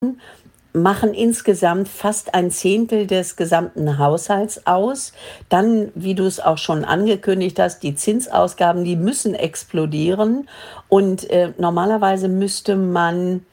machen insgesamt fast ein Zehntel des gesamten Haushalts aus. Dann, wie du es auch schon angekündigt hast, die Zinsausgaben, die müssen explodieren. Und normalerweise müsste man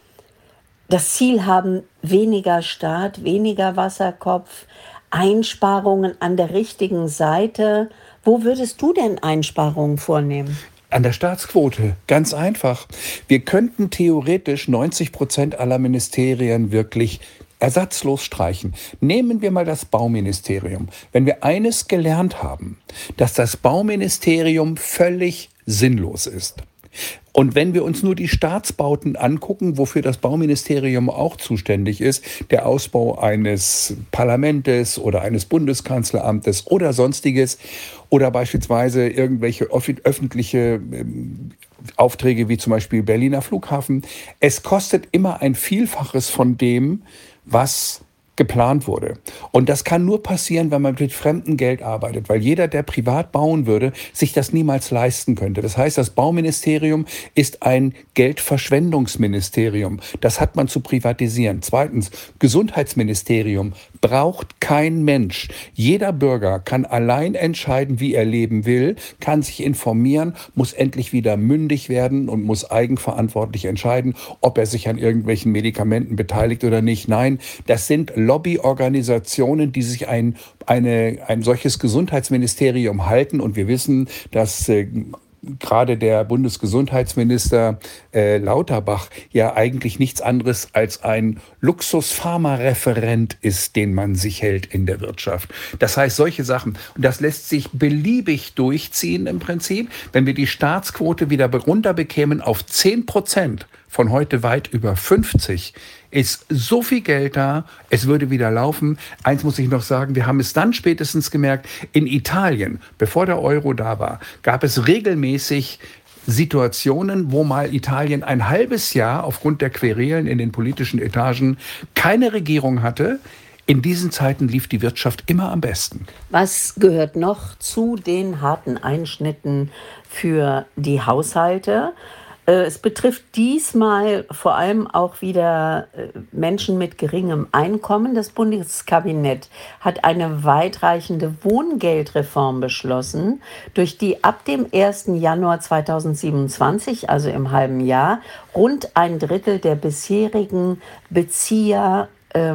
das Ziel haben, weniger Staat, weniger Wasserkopf, Einsparungen an der richtigen Seite. Wo würdest du denn Einsparungen vornehmen? An der Staatsquote, ganz einfach. Wir könnten theoretisch 90% aller Ministerien wirklich ersatzlos streichen. Nehmen wir mal das Bauministerium. Wenn wir eines gelernt haben, dass das Bauministerium völlig sinnlos ist. Und wenn wir uns nur die Staatsbauten angucken, wofür das Bauministerium auch zuständig ist, der Ausbau eines Parlamentes oder eines Bundeskanzleramtes oder sonstiges, oder beispielsweise irgendwelche öffentliche Aufträge wie zum Beispiel Berliner Flughafen, es kostet immer ein Vielfaches von dem, was geplant wurde. Und das kann nur passieren, wenn man mit fremdem Geld arbeitet, weil jeder, der privat bauen würde, sich das niemals leisten könnte. Das heißt, das Bauministerium ist ein Geldverschwendungsministerium. Das hat man zu privatisieren. Zweitens, Gesundheitsministerium braucht kein Mensch. Jeder Bürger kann allein entscheiden, wie er leben will, kann sich informieren, muss endlich wieder mündig werden und muss eigenverantwortlich entscheiden, ob er sich an irgendwelchen Medikamenten beteiligt oder nicht. Nein, das sind Lobbyorganisationen, die sich ein solches Gesundheitsministerium halten. Und wir wissen, dass gerade der Bundesgesundheitsminister Lauterbach ja eigentlich nichts anderes als ein Luxus-Pharma-Referent ist, den man sich hält in der Wirtschaft. Das heißt, solche Sachen, und das lässt sich beliebig durchziehen im Prinzip, wenn wir die Staatsquote wieder runterbekämen auf 10%, von heute weit über 50, ist so viel Geld da, es würde wieder laufen. Eins muss ich noch sagen, wir haben es dann spätestens gemerkt, in Italien, bevor der Euro da war, gab es regelmäßig Situationen, wo mal Italien ein halbes Jahr aufgrund der Querelen in den politischen Etagen keine Regierung hatte. In diesen Zeiten lief die Wirtschaft immer am besten. Was gehört noch zu den harten Einschnitten für die Haushalte? Es betrifft diesmal vor allem auch wieder Menschen mit geringem Einkommen. Das Bundeskabinett hat eine weitreichende Wohngeldreform beschlossen, durch die ab dem 1. Januar 2027, also im halben Jahr, rund ein Drittel der bisherigen Bezieher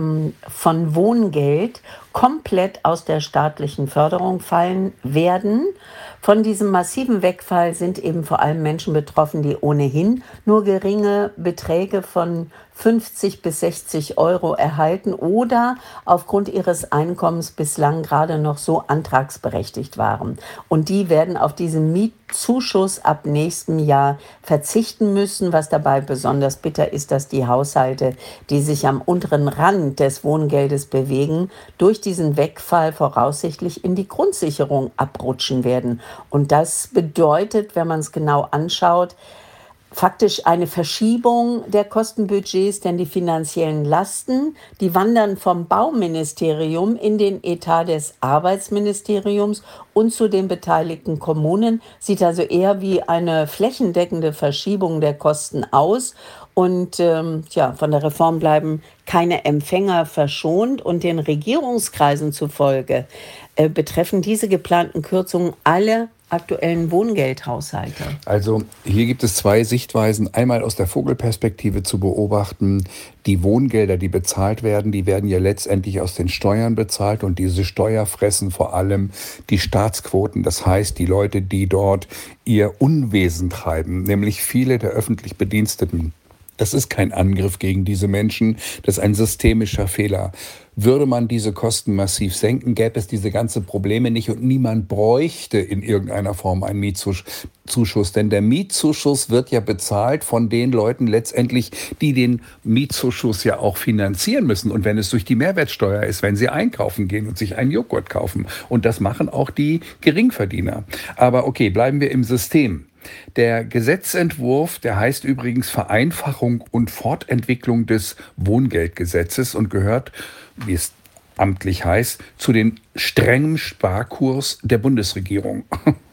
von Wohngeld komplett aus der staatlichen Förderung fallen werden. Von diesem massiven Wegfall sind eben vor allem Menschen betroffen, die ohnehin nur geringe Beträge von 50 bis 60 Euro erhalten oder aufgrund ihres Einkommens bislang gerade noch so antragsberechtigt waren. Und die werden auf diesen Mietzuschuss ab nächstem Jahr verzichten müssen. Was dabei besonders bitter ist, dass die Haushalte, die sich am unteren Rand des Wohngeldes bewegen, durch diesen Wegfall voraussichtlich in die Grundsicherung abrutschen werden. Und das bedeutet, wenn man es genau anschaut, faktisch eine Verschiebung der Kostenbudgets, denn die finanziellen Lasten, die wandern vom Bauministerium in den Etat des Arbeitsministeriums und zu den beteiligten Kommunen. Sieht also eher wie eine flächendeckende Verschiebung der Kosten aus. Und von der Reform bleiben keine Empfänger verschont. Und den Regierungskreisen zufolge betreffen diese geplanten Kürzungen alle aktuellen Wohngeldhaushalte. Also hier gibt es zwei Sichtweisen. Einmal aus der Vogelperspektive zu beobachten, die Wohngelder, die bezahlt werden, die werden ja letztendlich aus den Steuern bezahlt und diese Steuer fressen vor allem die Staatsquoten. Das heißt, die Leute, die dort ihr Unwesen treiben, nämlich viele der öffentlich Bediensteten. Das ist kein Angriff gegen diese Menschen, das ist ein systemischer Fehler. Würde man diese Kosten massiv senken, gäbe es diese ganzen Probleme nicht und niemand bräuchte in irgendeiner Form einen Mietzuschuss. Denn der Mietzuschuss wird ja bezahlt von den Leuten letztendlich, die den Mietzuschuss ja auch finanzieren müssen. Und wenn es durch die Mehrwertsteuer ist, wenn sie einkaufen gehen und sich einen Joghurt kaufen. Und das machen auch die Geringverdiener. Aber okay, bleiben wir im System. Der Gesetzentwurf, der heißt übrigens Vereinfachung und Fortentwicklung des Wohngeldgesetzes und gehört, wie es amtlich heißt, zu den strengen Sparkurs der Bundesregierung.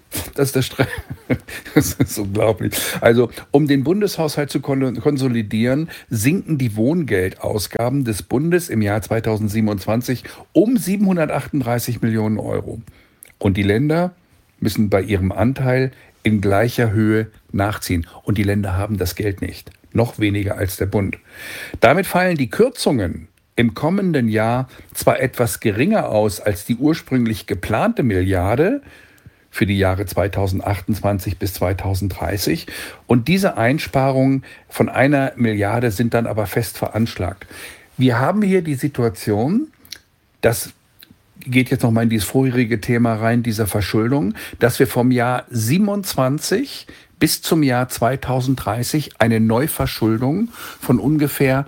Das ist das ist unglaublich. Also, um den Bundeshaushalt zu konsolidieren, sinken die Wohngeldausgaben des Bundes im Jahr 2027 um 738 Millionen Euro. Und die Länder müssen bei ihrem Anteil in gleicher Höhe nachziehen. Und die Länder haben das Geld nicht. Noch weniger als der Bund. Damit fallen die Kürzungen im kommenden Jahr zwar etwas geringer aus als die ursprünglich geplante Milliarde für die Jahre 2028 bis 2030. Und diese Einsparungen von 1 Milliarde sind dann aber fest veranschlagt. Wir haben hier die Situation, das geht jetzt nochmal in dieses vorherige Thema rein, dieser Verschuldung, dass wir vom Jahr 27 bis zum Jahr 2030 eine Neuverschuldung von ungefähr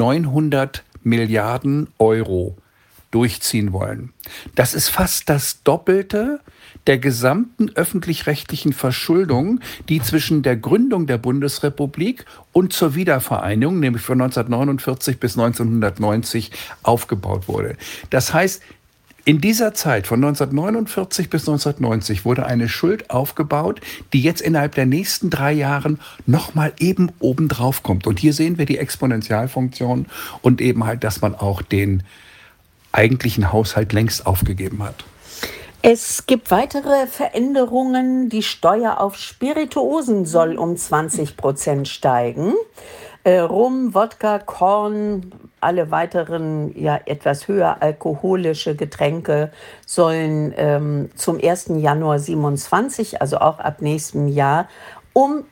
900 Milliarden Euro durchziehen wollen. Das ist fast das Doppelte der gesamten öffentlich-rechtlichen Verschuldung, die zwischen der Gründung der Bundesrepublik und zur Wiedervereinigung, nämlich von 1949 bis 1990, aufgebaut wurde. Das heißt, in dieser Zeit von 1949 bis 1990 wurde eine Schuld aufgebaut, die jetzt innerhalb der nächsten 3 Jahren nochmal eben obendrauf kommt. Und hier sehen wir die Exponentialfunktion und eben halt, dass man auch den eigentlichen Haushalt längst aufgegeben hat. Es gibt weitere Veränderungen. Die Steuer auf Spirituosen soll um 20% steigen. Rum, Wodka, Korn, alle weiteren etwas höher alkoholische Getränke sollen zum 1. Januar 27, also auch ab nächstem Jahr, um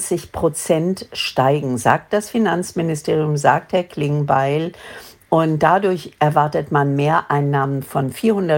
20% steigen, sagt das Finanzministerium, sagt Herr Klingbeil. Und dadurch erwartet man Mehreinnahmen von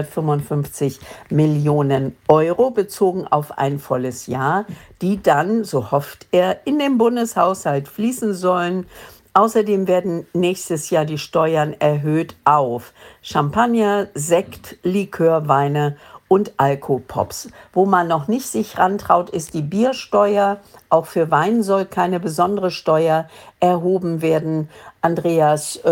455 Millionen Euro bezogen auf ein volles Jahr, die dann, so hofft er, in den Bundeshaushalt fließen sollen. Außerdem werden nächstes Jahr die Steuern erhöht auf Champagner, Sekt, Likör, Weine und Alkopops. Wo man noch nicht sich rantraut, ist die Biersteuer. Auch für Wein soll keine besondere Steuer erhoben werden. Andreas,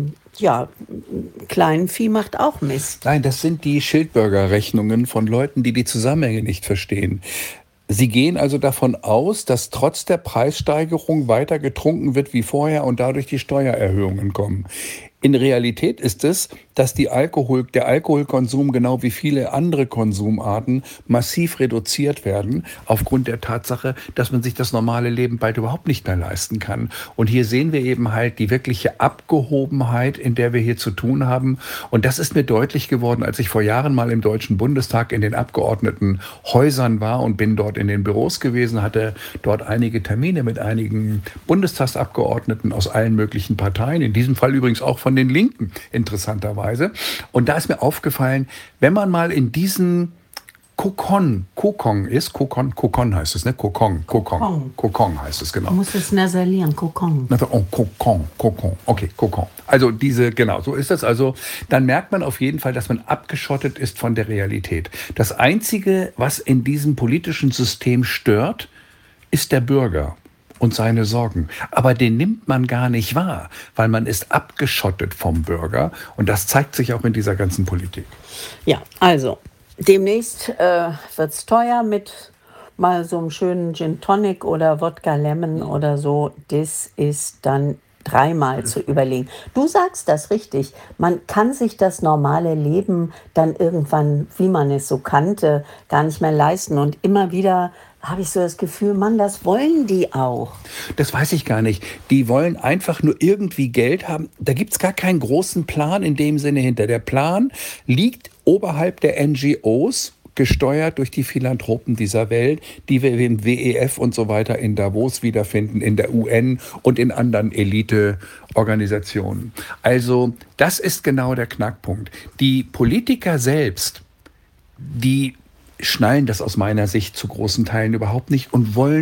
Kleinvieh macht auch Mist. Nein, das sind die Schildbürgerrechnungen von Leuten, die die Zusammenhänge nicht verstehen. Sie gehen also davon aus, dass trotz der Preissteigerung weiter getrunken wird wie vorher und dadurch die Steuererhöhungen kommen. In Realität ist es, dass der Alkoholkonsum genau wie viele andere Konsumarten massiv reduziert werden, aufgrund der Tatsache, dass man sich das normale Leben bald überhaupt nicht mehr leisten kann. Und hier sehen wir eben halt die wirkliche Abgehobenheit, in der wir hier zu tun haben. Und das ist mir deutlich geworden, als ich vor Jahren mal im Deutschen Bundestag in den Abgeordnetenhäusern war und bin dort in den Büros gewesen, hatte dort einige Termine mit einigen Bundestagsabgeordneten aus allen möglichen Parteien, in diesem Fall übrigens auch von den Linken, interessanterweise. Und da ist mir aufgefallen, wenn man mal in diesen Kokon heißt es, ne? Kokon heißt es, genau. Du musst es nasalieren, Kokon. Kokon. Okay, Kokon. Also so ist das. Also dann merkt man auf jeden Fall, dass man abgeschottet ist von der Realität. Das Einzige, was in diesem politischen System stört, ist der Bürger und seine Sorgen. Aber den nimmt man gar nicht wahr, weil man ist abgeschottet vom Bürger. Und das zeigt sich auch in dieser ganzen Politik. Ja, also demnächst wird es teuer mit mal so einem schönen Gin Tonic oder Wodka Lemon oder so. Das ist dann dreimal zu überlegen. Du sagst das richtig. Man kann sich das normale Leben dann irgendwann, wie man es so kannte, gar nicht mehr leisten. Und immer wieder habe ich so das Gefühl, Mann, das wollen die auch. Das weiß ich gar nicht. Die wollen einfach nur irgendwie Geld haben. Da gibt es gar keinen großen Plan in dem Sinne hinter. Der Plan liegt oberhalb der NGOs, gesteuert durch die Philanthropen dieser Welt, die wir im WEF und so weiter in Davos wiederfinden, in der UN und in anderen Eliteorganisationen. Also das ist genau der Knackpunkt. Die Politiker selbst, die schnallen das aus meiner Sicht zu großen Teilen überhaupt nicht und wollen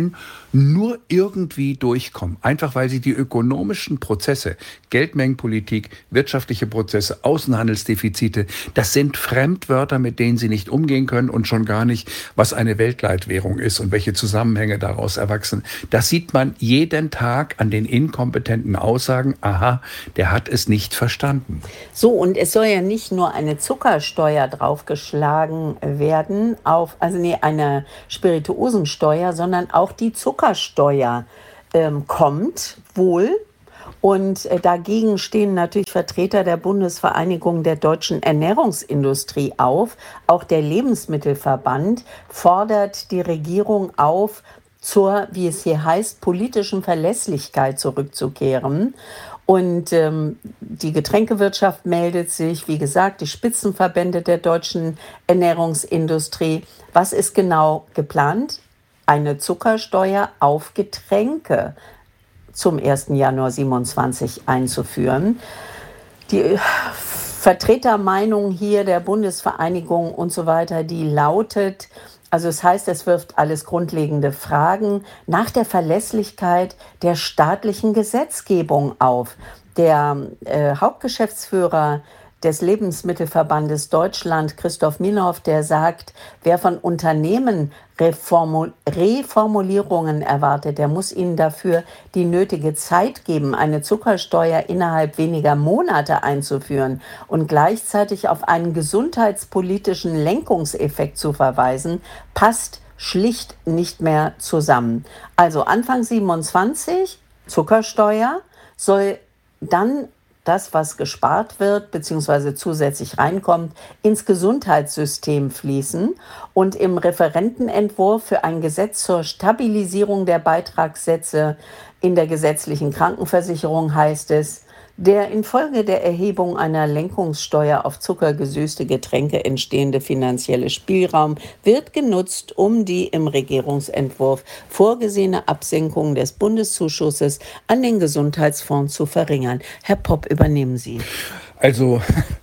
nur irgendwie durchkommen. Einfach weil sie die ökonomischen Prozesse, Geldmengenpolitik, wirtschaftliche Prozesse, Außenhandelsdefizite, das sind Fremdwörter, mit denen sie nicht umgehen können und schon gar nicht, was eine Weltleitwährung ist und welche Zusammenhänge daraus erwachsen. Das sieht man jeden Tag an den inkompetenten Aussagen. Aha, der hat es nicht verstanden. So, und es soll ja nicht nur eine Zuckersteuer draufgeschlagen werden, eine Spirituosensteuer, sondern auch die Zuckersteuer kommt wohl. Und dagegen stehen natürlich Vertreter der Bundesvereinigung der deutschen Ernährungsindustrie auf. Auch der Lebensmittelverband fordert die Regierung auf, zur, wie es hier heißt, politischen Verlässlichkeit zurückzukehren. Und die Getränkewirtschaft meldet sich, wie gesagt, die Spitzenverbände der deutschen Ernährungsindustrie. Was ist genau geplant? Eine Zuckersteuer auf Getränke zum 1. Januar 27 einzuführen. Die Vertretermeinung hier der Bundesvereinigung und so weiter, die lautet, also es heißt, es wirft alles grundlegende Fragen nach der Verlässlichkeit der staatlichen Gesetzgebung auf. Der Hauptgeschäftsführer des Lebensmittelverbandes Deutschland, Christoph Mielhoff, der sagt, wer von Unternehmen Reformulierungen erwartet, der muss ihnen dafür die nötige Zeit geben, eine Zuckersteuer innerhalb weniger Monate einzuführen und gleichzeitig auf einen gesundheitspolitischen Lenkungseffekt zu verweisen, passt schlicht nicht mehr zusammen. Also Anfang 27 Zuckersteuer, soll dann das, was gespart wird bzw. zusätzlich reinkommt, ins Gesundheitssystem fließen. Und im Referentenentwurf für ein Gesetz zur Stabilisierung der Beitragssätze in der gesetzlichen Krankenversicherung heißt es, der infolge der Erhebung einer Lenkungssteuer auf zuckergesüßte Getränke entstehende finanzielle Spielraum wird genutzt, um die im Regierungsentwurf vorgesehene Absenkung des Bundeszuschusses an den Gesundheitsfonds zu verringern. Herr Popp, übernehmen Sie. Also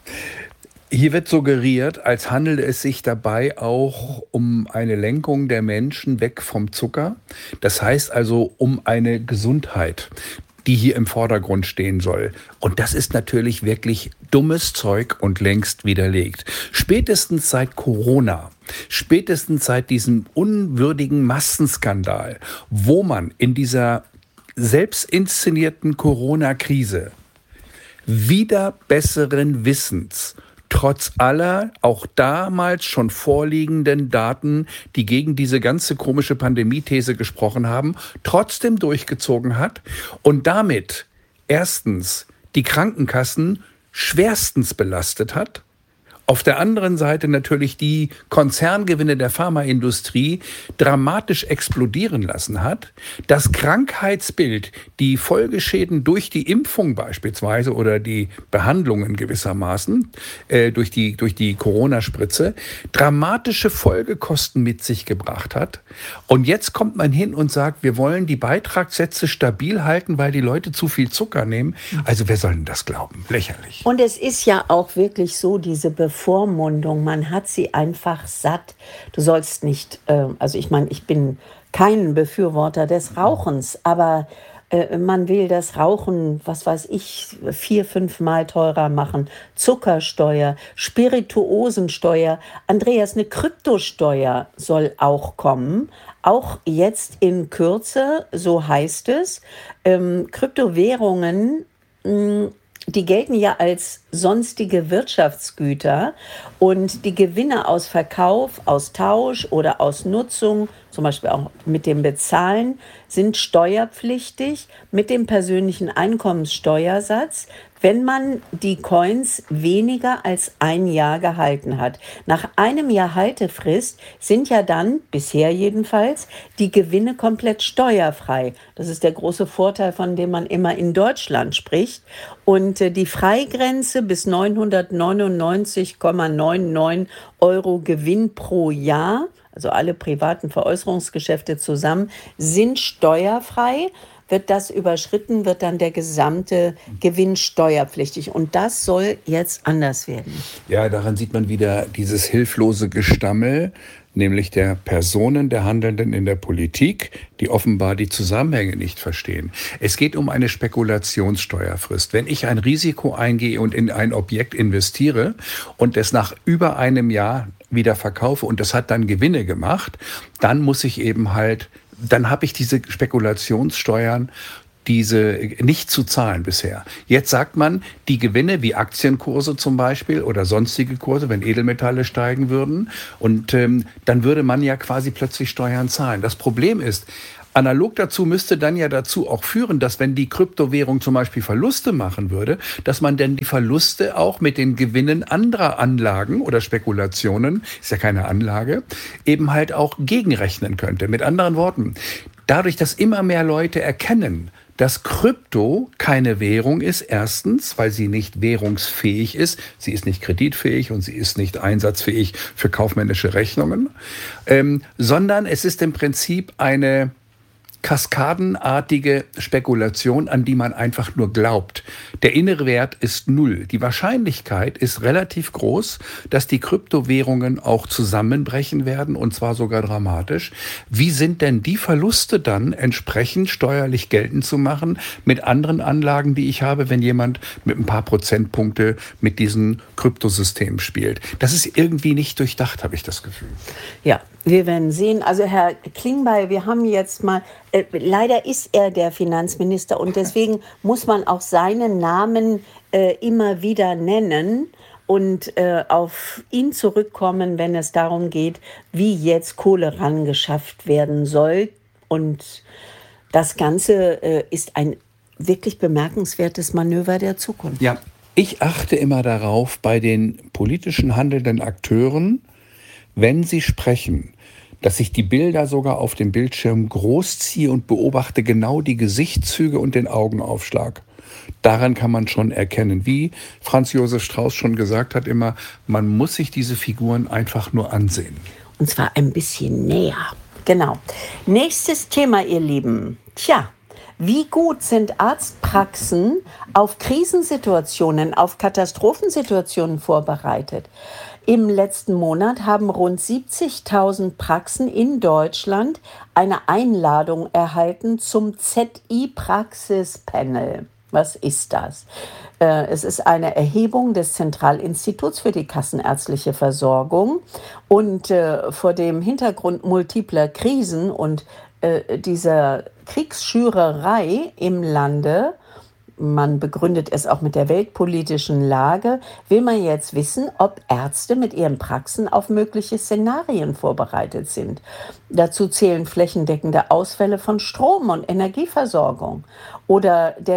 hier wird suggeriert, als handele es sich dabei auch um eine Lenkung der Menschen weg vom Zucker. Das heißt also um eine Gesundheit, die hier im Vordergrund stehen soll. Und das ist natürlich wirklich dummes Zeug und längst widerlegt. Spätestens seit Corona, spätestens seit diesem unwürdigen Massenskandal, wo man in dieser selbst inszenierten Corona-Krise wieder besseren Wissens trotz aller auch damals schon vorliegenden Daten, die gegen diese ganze komische Pandemie-These gesprochen haben, trotzdem durchgezogen hat und damit erstens die Krankenkassen schwerstens belastet hat, auf der anderen Seite natürlich die Konzerngewinne der Pharmaindustrie dramatisch explodieren lassen hat. Das Krankheitsbild, die Folgeschäden durch die Impfung beispielsweise oder die Behandlungen gewissermaßen durch die Corona-Spritze dramatische Folgekosten mit sich gebracht hat. Und jetzt kommt man hin und sagt, wir wollen die Beitragssätze stabil halten, weil die Leute zu viel Zucker nehmen. Also wer soll denn das glauben? Lächerlich. Und es ist ja auch wirklich so, diese Bevormundung, man hat sie einfach satt. Du sollst nicht, ich bin kein Befürworter des Rauchens, aber man will das Rauchen, 4-5 Mal teurer machen. Zuckersteuer, Spirituosensteuer. Andreas, eine Kryptosteuer soll auch kommen. Auch jetzt in Kürze, so heißt es. Kryptowährungen, die gelten ja als sonstige Wirtschaftsgüter und die Gewinne aus Verkauf, aus Tausch oder aus Nutzung, zum Beispiel auch mit dem Bezahlen, sind steuerpflichtig mit dem persönlichen Einkommenssteuersatz, wenn man die Coins weniger als ein Jahr gehalten hat. Nach einem Jahr Haltefrist sind ja dann, bisher jedenfalls, die Gewinne komplett steuerfrei. Das ist der große Vorteil, von dem man immer in Deutschland spricht. Und die Freigrenze bis 999,99 € Gewinn pro Jahr, also alle privaten Veräußerungsgeschäfte zusammen, sind steuerfrei. Wird das überschritten, wird dann der gesamte Gewinn steuerpflichtig. Und das soll jetzt anders werden. Ja, daran sieht man wieder dieses hilflose Gestammel. nämlich der Personen, der Handelnden in der Politik, die offenbar die Zusammenhänge nicht verstehen. Es geht um eine Spekulationssteuerfrist. Wenn ich ein Risiko eingehe und in ein Objekt investiere und es nach über einem Jahr wieder verkaufe und das hat dann Gewinne gemacht, dann muss ich eben halt, dann habe ich diese Spekulationssteuern diese nicht zu zahlen bisher. Jetzt sagt man, die Gewinne wie Aktienkurse zum Beispiel oder sonstige Kurse, wenn Edelmetalle steigen würden, und dann würde man ja quasi plötzlich Steuern zahlen. Das Problem ist, analog dazu müsste dann ja dazu auch führen, dass wenn die Kryptowährung zum Beispiel Verluste machen würde, dass man denn die Verluste auch mit den Gewinnen anderer Anlagen oder Spekulationen, ist ja keine Anlage, eben halt auch gegenrechnen könnte. Mit anderen Worten, dadurch, dass immer mehr Leute erkennen, dass Krypto keine Währung ist, erstens, weil sie nicht währungsfähig ist, sie ist nicht kreditfähig und sie ist nicht einsatzfähig für kaufmännische Rechnungen, sondern es ist im Prinzip eine kaskadenartige Spekulation, an die man einfach nur glaubt. Der innere Wert ist null. Die Wahrscheinlichkeit ist relativ groß, dass die Kryptowährungen auch zusammenbrechen werden, und zwar sogar dramatisch. Wie sind denn die Verluste dann entsprechend steuerlich geltend zu machen mit anderen Anlagen, die ich habe, wenn jemand mit ein paar Prozentpunkte mit diesen Kryptosystemen spielt? Das ist irgendwie nicht durchdacht, habe ich das Gefühl. Ja, wir werden sehen. Also Herr Klingbeil, wir haben jetzt mal, leider ist er der Finanzminister und deswegen muss man auch seinen Namen immer wieder nennen und auf ihn zurückkommen, wenn es darum geht, wie jetzt Kohle rangeschafft werden soll. Und das Ganze ist ein wirklich bemerkenswertes Manöver der Zukunft. Ja, ich achte immer darauf, bei den politischen handelnden Akteuren, wenn sie sprechen, dass ich die Bilder sogar auf dem Bildschirm großziehe und beobachte genau die Gesichtszüge und den Augenaufschlag. Daran kann man schon erkennen, wie Franz Josef Strauß schon gesagt hat immer, man muss sich diese Figuren einfach nur ansehen. Und zwar ein bisschen näher. Genau. Nächstes Thema, ihr Lieben. Tja, wie gut sind Arztpraxen auf Krisensituationen, auf Katastrophensituationen vorbereitet? Im letzten Monat haben rund 70.000 Praxen in Deutschland eine Einladung erhalten zum ZI-Praxis-Panel. Was ist das? Es ist eine Erhebung des Zentralinstituts für die kassenärztliche Versorgung. Und vor dem Hintergrund multipler Krisen und dieser Kriegsschürerei im Lande, man begründet es auch mit der weltpolitischen Lage, will man jetzt wissen, ob Ärzte mit ihren Praxen auf mögliche Szenarien vorbereitet sind. Dazu zählen flächendeckende Ausfälle von Strom- und Energieversorgung oder der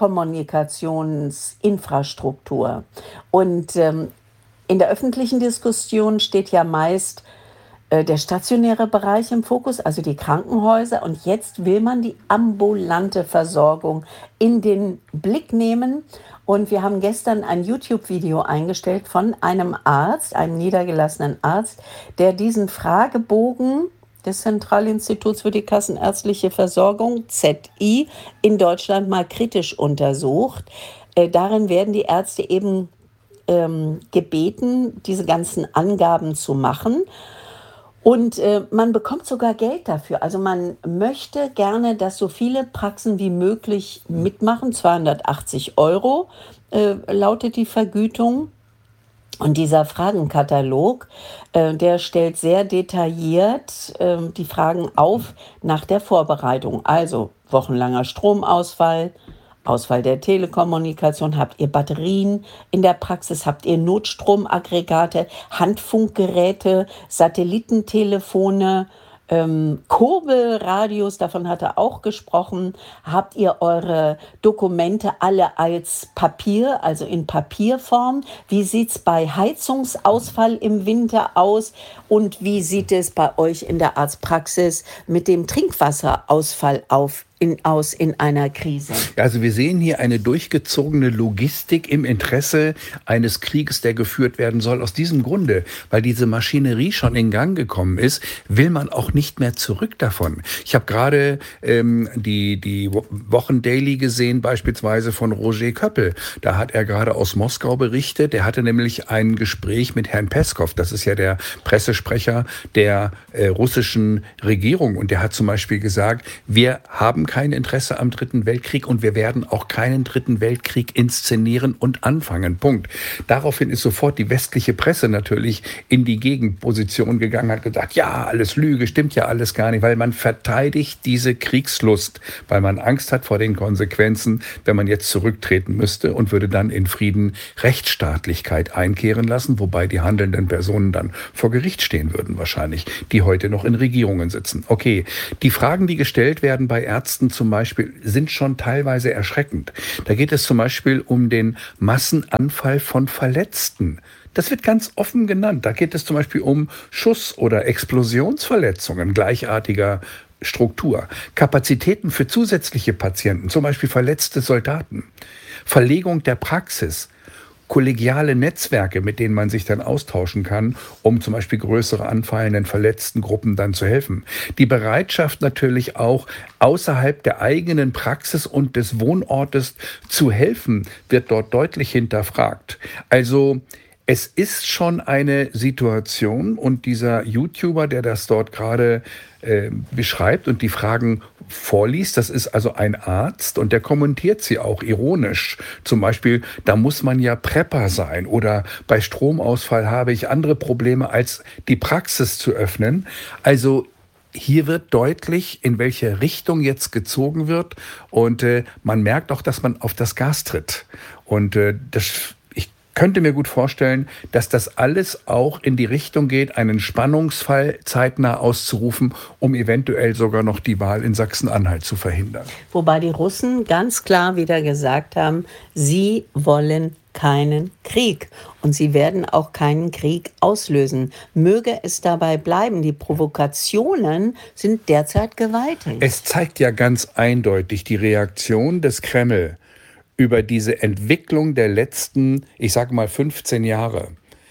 Telekommunikationsinfrastruktur. Und in der öffentlichen Diskussion steht ja meist der stationäre Bereich im Fokus, also die Krankenhäuser. Und jetzt will man die ambulante Versorgung in den Blick nehmen. Und wir haben gestern ein YouTube-Video eingestellt von einem Arzt, einem niedergelassenen Arzt, der diesen Fragebogen des Zentralinstituts für die kassenärztliche Versorgung, ZI, in Deutschland mal kritisch untersucht. Darin werden die Ärzte eben gebeten, diese ganzen Angaben zu machen. Und man bekommt sogar Geld dafür. Also man möchte gerne, dass so viele Praxen wie möglich mitmachen. 280 € lautet die Vergütung. Und dieser Fragenkatalog, der stellt sehr detailliert die Fragen auf nach der Vorbereitung. Also wochenlanger Stromausfall, Ausfall der Telekommunikation, habt ihr Batterien in der Praxis, habt ihr Notstromaggregate, Handfunkgeräte, Satellitentelefone, Kurbelradios, davon hat er auch gesprochen. Habt ihr eure Dokumente alle als Papier, also in Papierform? Wie sieht es bei Heizungsausfall im Winter aus? Und wie sieht es bei euch in der Arztpraxis mit dem Trinkwasserausfall auf in einer Krise? Also wir sehen hier eine durchgezogene Logistik im Interesse eines Krieges, der geführt werden soll. Aus diesem Grunde, weil diese Maschinerie schon in Gang gekommen ist, will man auch nicht mehr zurück davon. Ich habe gerade die Wochendaily gesehen, beispielsweise von Roger Köppel. Da hat er gerade aus Moskau berichtet. Er hatte nämlich ein Gespräch mit Herrn Peskov. Das ist ja der Pressesprecher der russischen Regierung. Und der hat zum Beispiel gesagt, wir haben kein Interesse am Dritten Weltkrieg und wir werden auch keinen Dritten Weltkrieg inszenieren und anfangen. Punkt. Daraufhin ist sofort die westliche Presse natürlich in die Gegenposition gegangen, hat gesagt, ja, alles Lüge, stimmt ja alles gar nicht, weil man verteidigt diese Kriegslust, weil man Angst hat vor den Konsequenzen, wenn man jetzt zurücktreten müsste und würde dann in Frieden Rechtsstaatlichkeit einkehren lassen, wobei die handelnden Personen dann vor Gericht stehen würden wahrscheinlich, die heute noch in Regierungen sitzen. Okay, die Fragen, die gestellt werden bei Ärzten zum Beispiel, sind schon teilweise erschreckend. Da geht es zum Beispiel um den Massenanfall von Verletzten. Das wird ganz offen genannt. Da geht es zum Beispiel um Schuss- oder Explosionsverletzungen gleichartiger Struktur, Kapazitäten für zusätzliche Patienten, zum Beispiel verletzte Soldaten, Verlegung der Praxis, kollegiale Netzwerke, mit denen man sich dann austauschen kann, um zum Beispiel größere anfallenden verletzten Gruppen dann zu helfen. Die Bereitschaft natürlich auch außerhalb der eigenen Praxis und des Wohnortes zu helfen, wird dort deutlich hinterfragt. Also es ist schon eine Situation und dieser YouTuber, der das dort gerade beschreibt und die Fragen vorliest, das ist also ein Arzt und der kommentiert sie auch ironisch. Zum Beispiel, da muss man ja Prepper sein oder bei Stromausfall habe ich andere Probleme, als die Praxis zu öffnen. Also hier wird deutlich, in welche Richtung jetzt gezogen wird und man merkt auch, dass man auf das Gas tritt. Und könnte mir gut vorstellen, dass das alles auch in die Richtung geht, einen Spannungsfall zeitnah auszurufen, um eventuell sogar noch die Wahl in Sachsen-Anhalt zu verhindern. Wobei die Russen ganz klar wieder gesagt haben, sie wollen keinen Krieg und sie werden auch keinen Krieg auslösen. Möge es dabei bleiben, die Provokationen sind derzeit gewaltig. Es zeigt ja ganz eindeutig die Reaktion des Kreml über diese Entwicklung der letzten, ich sage mal 15 Jahre.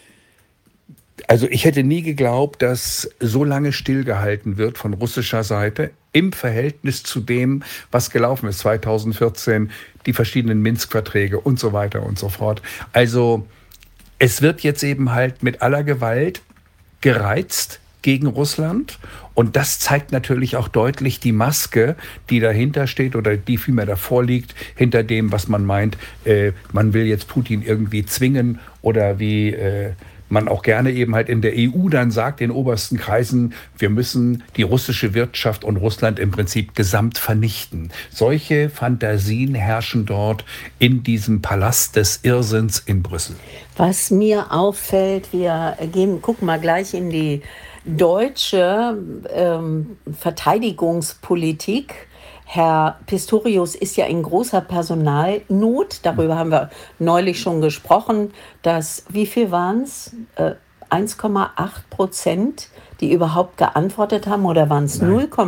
Also ich hätte nie geglaubt, dass so lange stillgehalten wird von russischer Seite im Verhältnis zu dem, was gelaufen ist 2014, die verschiedenen Minsk-Verträge und so weiter und so fort. Also es wird jetzt eben halt mit aller Gewalt gereizt gegen Russland. Und das zeigt natürlich auch deutlich die Maske, die dahinter steht oder die vielmehr davor liegt, hinter dem, was man meint, man will jetzt Putin irgendwie zwingen oder wie man auch gerne eben halt in der EU dann sagt, in obersten Kreisen, wir müssen die russische Wirtschaft und Russland im Prinzip gesamt vernichten. Solche Fantasien herrschen dort in diesem Palast des Irrsinns in Brüssel. Was mir auffällt, gucken mal gleich in die deutsche Verteidigungspolitik. Herr Pistorius ist ja in großer Personalnot. Darüber haben wir neulich schon gesprochen, dass, wie viel waren es? 1,8%, die überhaupt geantwortet haben, oder waren es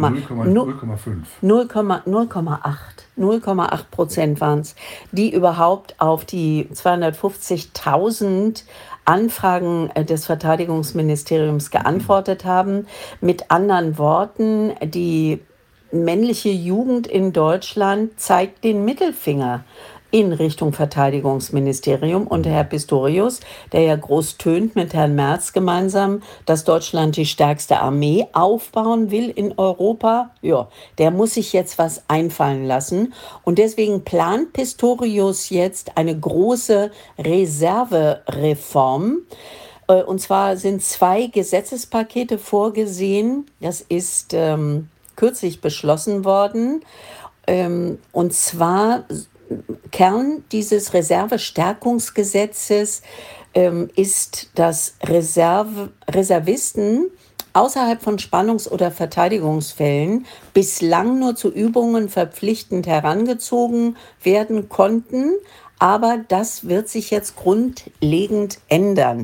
0,8% waren es, die überhaupt auf die 250.000 Anfragen des Verteidigungsministeriums geantwortet haben. Mit anderen Worten, die männliche Jugend in Deutschland zeigt den Mittelfinger in Richtung Verteidigungsministerium. Und Herr Pistorius, der ja groß tönt mit Herrn Merz gemeinsam, dass Deutschland die stärkste Armee aufbauen will in Europa, ja, der muss sich jetzt was einfallen lassen. Und deswegen plant Pistorius jetzt eine große Reservereform. Und zwar sind 2 Gesetzespakete vorgesehen. Das ist kürzlich beschlossen worden. Und zwar Kern dieses Reservestärkungsgesetzes ist, dass Reservisten außerhalb von Spannungs- oder Verteidigungsfällen bislang nur zu Übungen verpflichtend herangezogen werden konnten. Aber das wird sich jetzt grundlegend ändern.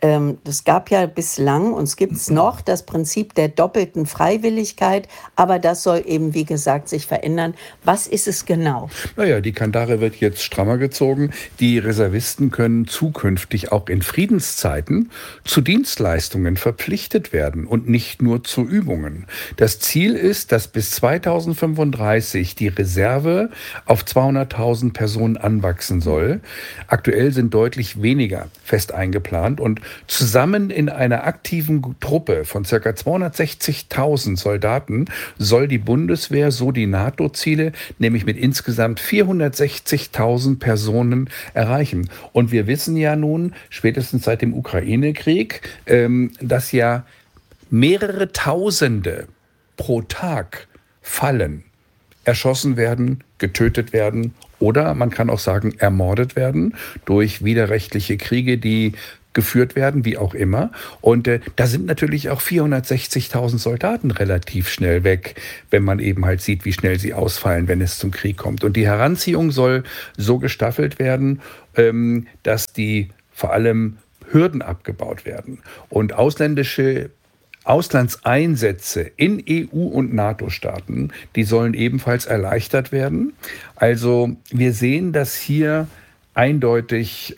Das gab ja bislang, und es gibt es noch, das Prinzip der doppelten Freiwilligkeit, aber das soll eben, wie gesagt, sich verändern. Was ist es genau? Naja, die Kandare wird jetzt strammer gezogen. Die Reservisten können zukünftig auch in Friedenszeiten zu Dienstleistungen verpflichtet werden und nicht nur zu Übungen. Das Ziel ist, dass bis 2035 die Reserve auf 200.000 Personen anwachsen soll. Aktuell sind deutlich weniger fest eingeplant und zusammen in einer aktiven Truppe von ca. 260.000 Soldaten soll die Bundeswehr so die NATO-Ziele, nämlich mit insgesamt 460.000 Personen erreichen. Und wir wissen ja nun, spätestens seit dem Ukraine-Krieg, dass ja mehrere Tausende pro Tag fallen, erschossen werden, getötet werden oder, man kann auch sagen, ermordet werden durch widerrechtliche Kriege, die geführt werden, wie auch immer. Und da sind natürlich auch 460.000 Soldaten relativ schnell weg, wenn man eben halt sieht, wie schnell sie ausfallen, wenn es zum Krieg kommt. Und die Heranziehung soll so gestaffelt werden, dass die vor allem Hürden abgebaut werden. Und Auslandseinsätze in EU- und NATO-Staaten, die sollen ebenfalls erleichtert werden. Also wir sehen, dass hier eindeutig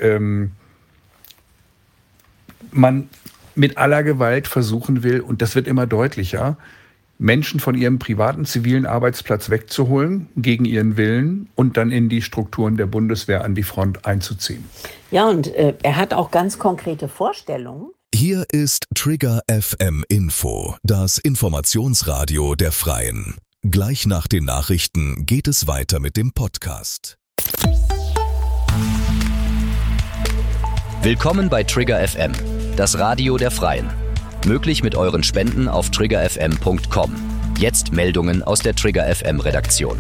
man mit aller Gewalt versuchen will, und das wird immer deutlicher, Menschen von ihrem privaten zivilen Arbeitsplatz wegzuholen, gegen ihren Willen, und dann in die Strukturen der Bundeswehr an die Front einzuziehen. Ja, und er hat auch ganz konkrete Vorstellungen. Hier ist Trigger FM Info, das Informationsradio der Freien. Gleich nach den Nachrichten geht es weiter mit dem Podcast. Willkommen bei Trigger FM, das Radio der Freien. Möglich mit euren Spenden auf triggerfm.com. Jetzt Meldungen aus der Trigger FM Redaktion.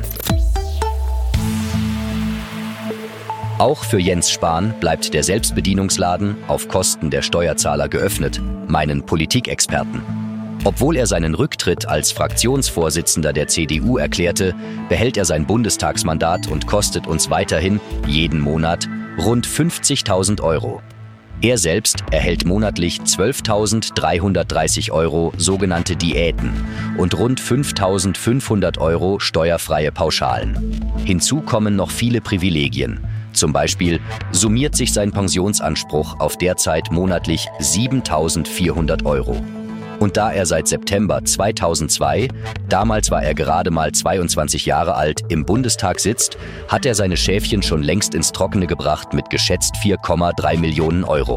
Auch für Jens Spahn bleibt der Selbstbedienungsladen auf Kosten der Steuerzahler geöffnet, meinen Politikexperten. Obwohl er seinen Rücktritt als Fraktionsvorsitzender der CDU erklärte, behält er sein Bundestagsmandat und kostet uns weiterhin jeden Monat rund 50.000 Euro. Er selbst erhält monatlich 12.330 Euro sogenannte Diäten und rund 5.500 Euro steuerfreie Pauschalen. Hinzu kommen noch viele Privilegien. Zum Beispiel summiert sich sein Pensionsanspruch auf derzeit monatlich 7.400 Euro. Und da er seit September 2002, damals war er gerade mal 22 Jahre alt, im Bundestag sitzt, hat er seine Schäfchen schon längst ins Trockene gebracht mit geschätzt 4,3 Millionen Euro.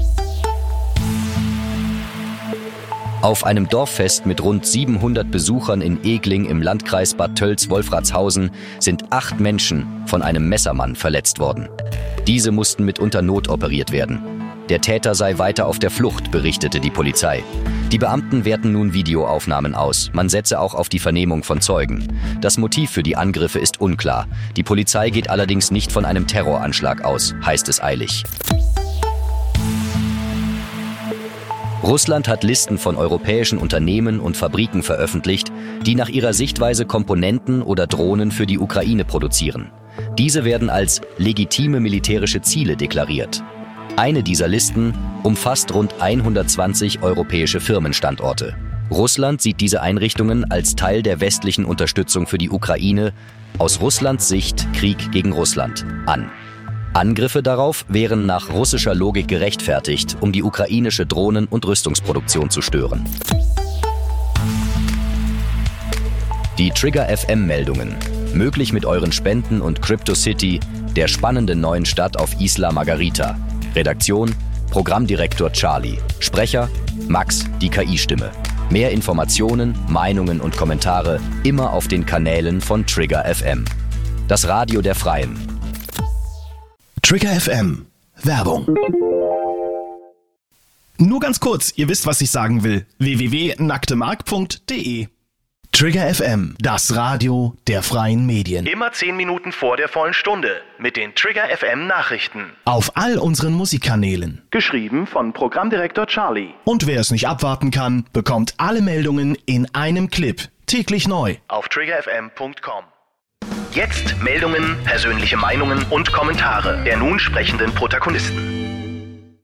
Auf einem Dorffest mit rund 700 Besuchern in Egling im Landkreis Bad Tölz-Wolfratshausen sind 8 Menschen von einem Messermann verletzt worden. Diese mussten mitunter notoperiert werden. Der Täter sei weiter auf der Flucht, berichtete die Polizei. Die Beamten werten nun Videoaufnahmen aus. Man setze auch auf die Vernehmung von Zeugen. Das Motiv für die Angriffe ist unklar. Die Polizei geht allerdings nicht von einem Terroranschlag aus, heißt es eilig. Russland hat Listen von europäischen Unternehmen und Fabriken veröffentlicht, die nach ihrer Sichtweise Komponenten oder Drohnen für die Ukraine produzieren. Diese werden als legitime militärische Ziele deklariert. Eine dieser Listen umfasst rund 120 europäische Firmenstandorte. Russland sieht diese Einrichtungen als Teil der westlichen Unterstützung für die Ukraine, aus Russlands Sicht Krieg gegen Russland, an. Angriffe darauf wären nach russischer Logik gerechtfertigt, um die ukrainische Drohnen- und Rüstungsproduktion zu stören. Die Trigger FM-Meldungen, möglich mit euren Spenden und Crypto City, der spannenden neuen Stadt auf Isla Margarita. Redaktion, Programmdirektor Charlie. Sprecher, Max, die KI-Stimme. Mehr Informationen, Meinungen und Kommentare immer auf den Kanälen von Trigger FM. Das Radio der Freien. Trigger FM. Werbung. Nur ganz kurz, ihr wisst, was ich sagen will. www.nacktemark.de. Trigger FM, das Radio der freien Medien. Immer 10 Minuten vor der vollen Stunde mit den Trigger FM Nachrichten. Auf all unseren Musikkanälen. Geschrieben von Programmdirektor Charlie. Und wer es nicht abwarten kann, bekommt alle Meldungen in einem Clip. Täglich neu. Auf triggerfm.com. Jetzt Meldungen, persönliche Meinungen und Kommentare der nun sprechenden Protagonisten.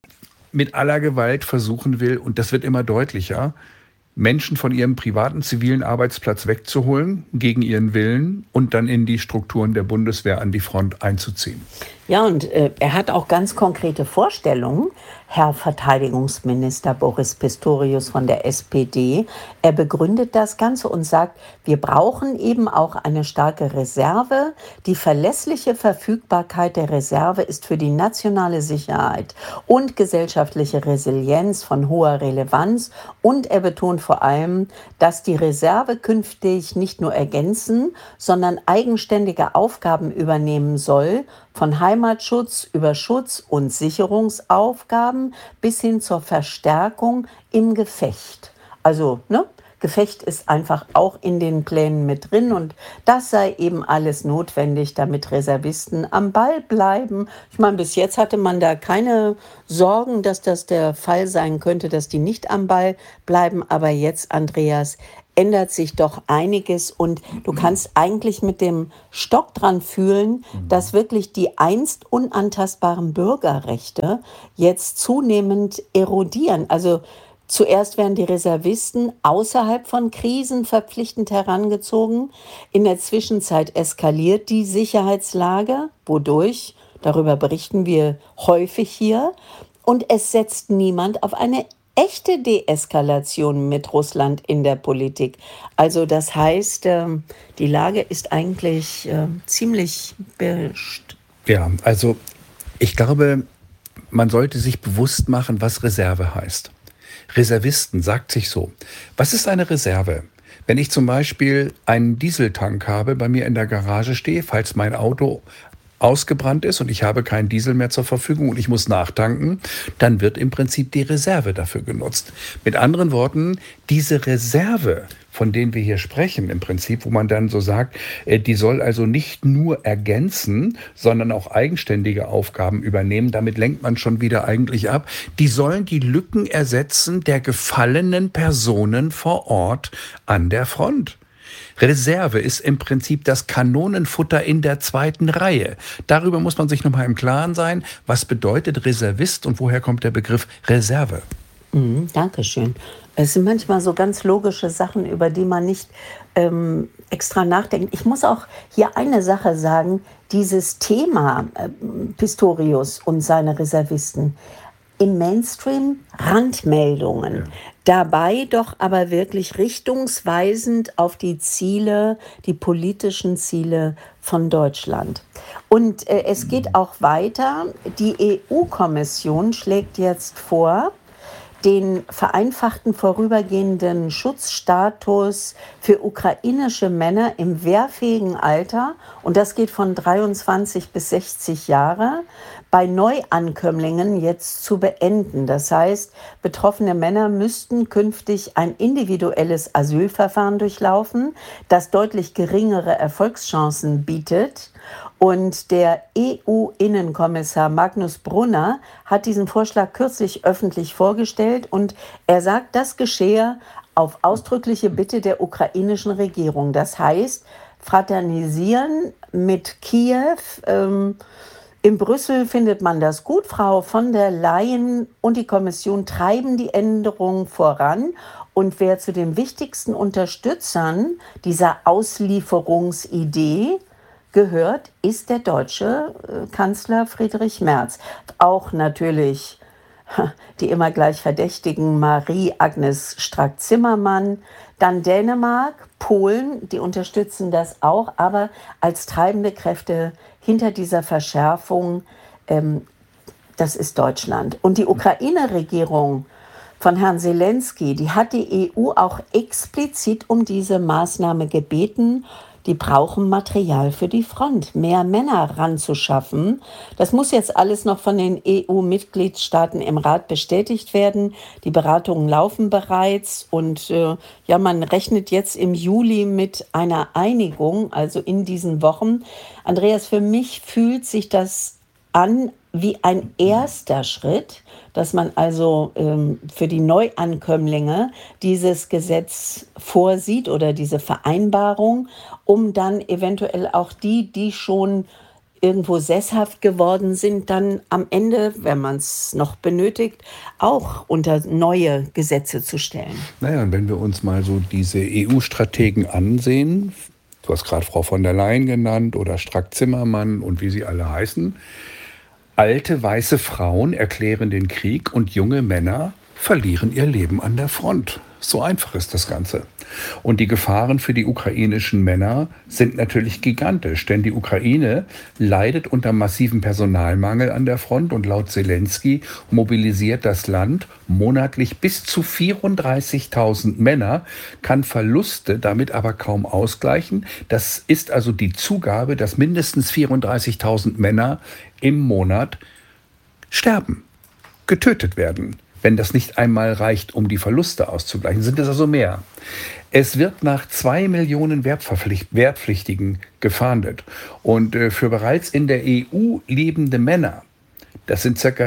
mit aller Gewalt versuchen will, und das wird immer deutlicher, Menschen von ihrem privaten zivilen Arbeitsplatz wegzuholen, gegen ihren Willen, und dann in die Strukturen der Bundeswehr an die Front einzuziehen. Ja, und er hat auch ganz konkrete Vorstellungen, Herr Verteidigungsminister Boris Pistorius von der SPD. Er begründet das Ganze und sagt, wir brauchen eben auch eine starke Reserve. Die verlässliche Verfügbarkeit der Reserve ist für die nationale Sicherheit und gesellschaftliche Resilienz von hoher Relevanz. Und er betont vor allem, dass die Reserve künftig nicht nur ergänzen, sondern eigenständige Aufgaben übernehmen soll, von Heimatschutz über Schutz- und Sicherungsaufgaben bis hin zur Verstärkung im Gefecht. Also, Gefecht ist einfach auch in den Plänen mit drin, und das sei eben alles notwendig, damit Reservisten am Ball bleiben. Ich meine, bis jetzt hatte man da keine Sorgen, dass das der Fall sein könnte, dass die nicht am Ball bleiben. Aber jetzt, Andreas, ändert sich doch einiges, und du kannst eigentlich mit dem Stock dran fühlen, dass wirklich die einst unantastbaren Bürgerrechte jetzt zunehmend erodieren. Also zuerst werden die Reservisten außerhalb von Krisen verpflichtend herangezogen. In der Zwischenzeit eskaliert die Sicherheitslage, wodurch, darüber berichten wir häufig hier, und es setzt niemand auf eine echte Deeskalation mit Russland in der Politik. Also das heißt, die Lage ist eigentlich ziemlich Ja, also ich glaube, man sollte sich bewusst machen, was Reserve heißt. Reservisten sagt sich so: Was ist eine Reserve? Wenn ich zum Beispiel einen Dieseltank habe, bei mir in der Garage stehe, falls mein Auto ausgebrannt ist und ich habe keinen Diesel mehr zur Verfügung und ich muss nachtanken, dann wird im Prinzip die Reserve dafür genutzt. Mit anderen Worten, diese Reserve, von denen wir hier sprechen, im Prinzip, wo man dann so sagt, die soll also nicht nur ergänzen, sondern auch eigenständige Aufgaben übernehmen. Damit lenkt man schon wieder eigentlich ab. Die sollen die Lücken ersetzen der gefallenen Personen vor Ort an der Front. Reserve ist im Prinzip das Kanonenfutter in der zweiten Reihe. Darüber muss man sich nochmal im Klaren sein. Was bedeutet Reservist und woher kommt der Begriff Reserve? Dankeschön. Es sind manchmal so ganz logische Sachen, über die man nicht extra nachdenkt. Ich muss auch hier eine Sache sagen, dieses Thema Pistorius und seine Reservisten, im Mainstream Randmeldungen. Ja. Dabei doch aber wirklich richtungsweisend auf die Ziele, die politischen Ziele von Deutschland. Und es geht auch weiter. Die EU-Kommission schlägt jetzt vor, den vereinfachten vorübergehenden Schutzstatus für ukrainische Männer im wehrfähigen Alter, und das geht von 23 bis 60 Jahre, bei Neuankömmlingen jetzt zu beenden. Das heißt, betroffene Männer müssten künftig ein individuelles Asylverfahren durchlaufen, das deutlich geringere Erfolgschancen bietet. Und der EU-Innenkommissar Magnus Brunner hat diesen Vorschlag kürzlich öffentlich vorgestellt, und er sagt, das geschehe auf ausdrückliche Bitte der ukrainischen Regierung. Das heißt, fraternisieren mit Kiew. In Brüssel findet man das gut. Frau von der Leyen und die Kommission treiben die Änderungen voran. Und wer zu den wichtigsten Unterstützern dieser Auslieferungsidee gehört, ist der deutsche Kanzler Friedrich Merz. Auch natürlich die immer gleich verdächtigen Marie-Agnes Strack-Zimmermann, dann Dänemark, Polen, die unterstützen das auch, aber als treibende Kräfte hinter dieser Verschärfung, das ist Deutschland. Und die Ukraine-Regierung von Herrn Zelensky, die hat die EU auch explizit um diese Maßnahme gebeten. Die brauchen Material für die Front, mehr Männer ranzuschaffen. Das muss jetzt alles noch von den EU-Mitgliedstaaten im Rat bestätigt werden. Die Beratungen laufen bereits, und man rechnet jetzt im Juli mit einer Einigung, also in diesen Wochen. Andreas, für mich fühlt sich das an wie ein erster Schritt, dass man also für die Neuankömmlinge dieses Gesetz vorsieht oder diese Vereinbarung, um dann eventuell auch die schon irgendwo sesshaft geworden sind, dann am Ende, wenn man es noch benötigt, auch unter neue Gesetze zu stellen. Naja, und wenn wir uns mal so diese EU-Strategen ansehen, du hast gerade Frau von der Leyen genannt oder Strack-Zimmermann und wie sie alle heißen, alte weiße Frauen erklären den Krieg und junge Männer verlieren ihr Leben an der Front. So einfach ist das Ganze. Und die Gefahren für die ukrainischen Männer sind natürlich gigantisch, denn die Ukraine leidet unter massivem Personalmangel an der Front und laut Zelensky mobilisiert das Land monatlich bis zu 34.000 Männer, kann Verluste damit aber kaum ausgleichen. Das ist also die Zugabe, dass mindestens 34.000 Männer im Monat sterben, getötet werden. Wenn das nicht einmal reicht, um die Verluste auszugleichen, sind es also mehr. Es wird nach 2 Millionen Wehrpflichtigen gefahndet. Und für bereits in der EU lebende Männer, das sind ca.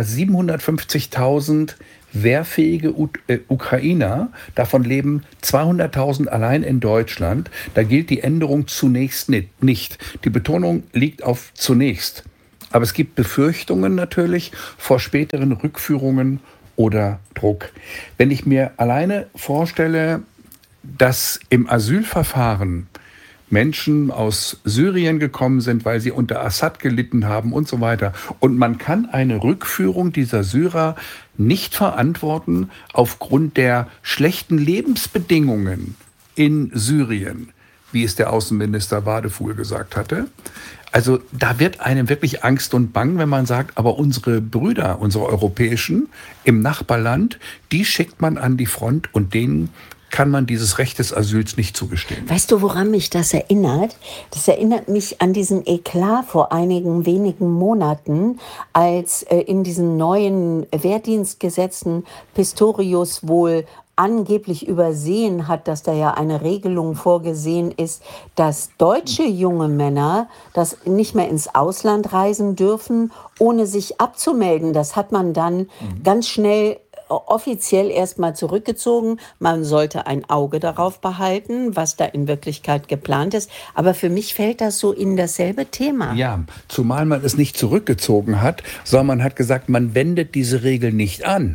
750.000 wehrfähige Ukrainer, davon leben 200.000 allein in Deutschland. Da gilt die Änderung zunächst nicht. Die Betonung liegt auf zunächst. Aber es gibt Befürchtungen natürlich vor späteren Rückführungen oder Druck. Wenn ich mir alleine vorstelle, dass im Asylverfahren Menschen aus Syrien gekommen sind, weil sie unter Assad gelitten haben und so weiter. Und man kann eine Rückführung dieser Syrer nicht verantworten aufgrund der schlechten Lebensbedingungen in Syrien, wie es der Außenminister Wadefuhl gesagt hatte. Also da wird einem wirklich Angst und Bang, wenn man sagt, aber unsere Brüder, unsere europäischen im Nachbarland, die schickt man an die Front und denen kann man dieses Recht des Asyls nicht zugestehen. Weißt du, woran mich das erinnert? Das erinnert mich an diesen Eklat vor einigen wenigen Monaten, als in diesen neuen Wehrdienstgesetzen Pistorius wohl angeblich übersehen hat, dass da ja eine Regelung vorgesehen ist, dass deutsche junge Männer das nicht mehr ins Ausland reisen dürfen, ohne sich abzumelden. Das hat man dann ganz schnell offiziell erstmal zurückgezogen. Man sollte ein Auge darauf behalten, was da in Wirklichkeit geplant ist. Aber für mich fällt das so in dasselbe Thema. Ja, zumal man es nicht zurückgezogen hat, sondern man hat gesagt, man wendet diese Regel nicht an.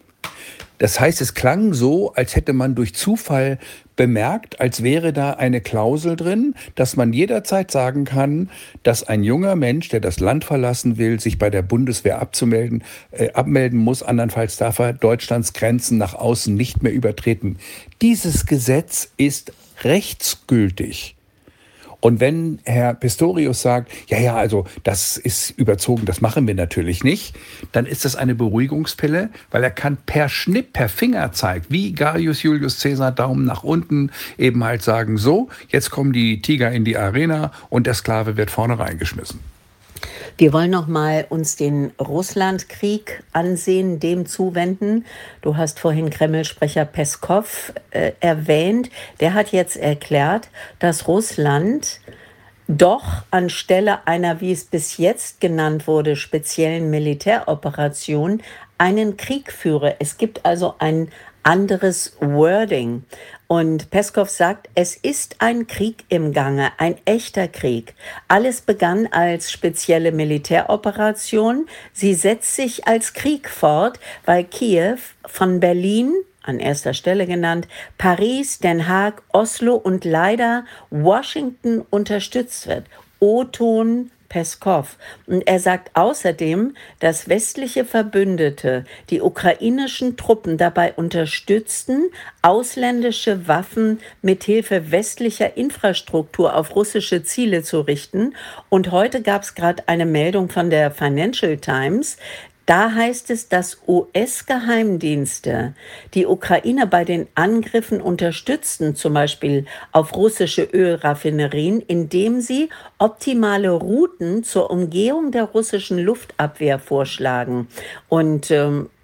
Das heißt, es klang so, als hätte man durch Zufall bemerkt, als wäre da eine Klausel drin, dass man jederzeit sagen kann, dass ein junger Mensch, der das Land verlassen will, sich bei der Bundeswehr abmelden muss. Andernfalls darf er Deutschlands Grenzen nach außen nicht mehr übertreten. Dieses Gesetz ist rechtsgültig. Und wenn Herr Pistorius sagt, ja, also das ist überzogen, das machen wir natürlich nicht, dann ist das eine Beruhigungspille, weil er kann per Schnipp, per Fingerzeig, wie Gaius Julius Caesar Daumen nach unten, eben halt sagen, so, jetzt kommen die Tiger in die Arena und der Sklave wird vorne reingeschmissen. Wir wollen noch mal uns den Russlandkrieg ansehen, dem zuwenden. Du hast vorhin Kreml-Sprecher Peskov erwähnt. Der hat jetzt erklärt, dass Russland doch anstelle einer, wie es bis jetzt genannt wurde, speziellen Militäroperation einen Krieg führe. Es gibt also ein anderes Wording. Und Peskov sagt, es ist ein Krieg im Gange, ein echter Krieg. Alles begann als spezielle Militäroperation. Sie setzt sich als Krieg fort, weil Kiew von Berlin, an erster Stelle genannt, Paris, Den Haag, Oslo und leider Washington unterstützt wird. O-Ton Peskov. Und er sagt außerdem, dass westliche Verbündete die ukrainischen Truppen dabei unterstützten, ausländische Waffen mithilfe westlicher Infrastruktur auf russische Ziele zu richten. Und heute gab es gerade eine Meldung von der Financial Times. Da heißt es, dass US-Geheimdienste die Ukraine bei den Angriffen unterstützten, zum Beispiel auf russische Ölraffinerien, indem sie optimale Routen zur Umgehung der russischen Luftabwehr vorschlagen. Und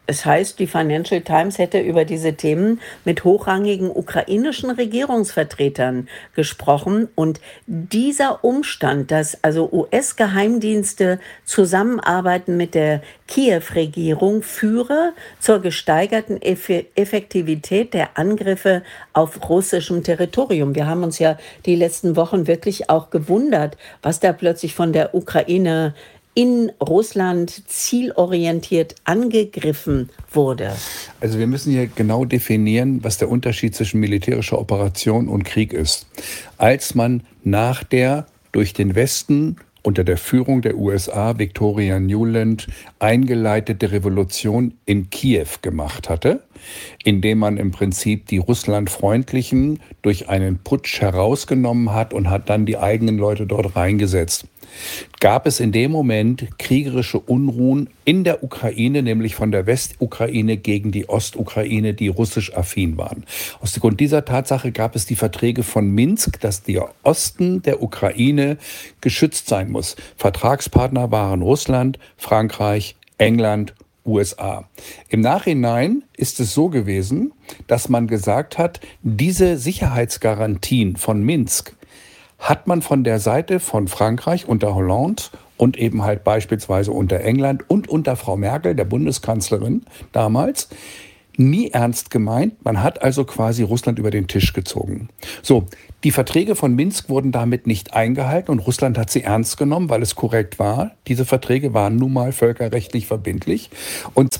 es heißt, die Financial Times hätte über diese Themen mit hochrangigen ukrainischen Regierungsvertretern gesprochen. Und dieser Umstand, dass also US-Geheimdienste zusammenarbeiten mit der Kiew-Regierung, führe zur gesteigerten Effektivität der Angriffe auf russischem Territorium. Wir haben uns ja die letzten Wochen wirklich auch gewundert, was da plötzlich von der Ukraine in Russland zielorientiert angegriffen wurde. Also wir müssen hier genau definieren, was der Unterschied zwischen militärischer Operation und Krieg ist. Als man nach der durch den Westen unter der Führung der USA Victoria Nuland eingeleitete Revolution in Kiew gemacht hatte, indem man im Prinzip die Russlandfreundlichen durch einen Putsch herausgenommen hat und hat dann die eigenen Leute dort reingesetzt. Gab es in dem Moment kriegerische Unruhen in der Ukraine, nämlich von der Westukraine gegen die Ostukraine, die russisch affin waren. Aus Grund dieser Tatsache gab es die Verträge von Minsk, dass der Osten der Ukraine geschützt sein muss. Vertragspartner waren Russland, Frankreich, England, USA. Im Nachhinein ist es so gewesen, dass man gesagt hat, diese Sicherheitsgarantien von Minsk hat man von der Seite von Frankreich unter Hollande und eben halt beispielsweise unter England und unter Frau Merkel, der Bundeskanzlerin damals, nie ernst gemeint. Man hat also quasi Russland über den Tisch gezogen. So, die Verträge von Minsk wurden damit nicht eingehalten und Russland hat sie ernst genommen, weil es korrekt war. Diese Verträge waren nun mal völkerrechtlich verbindlich. Und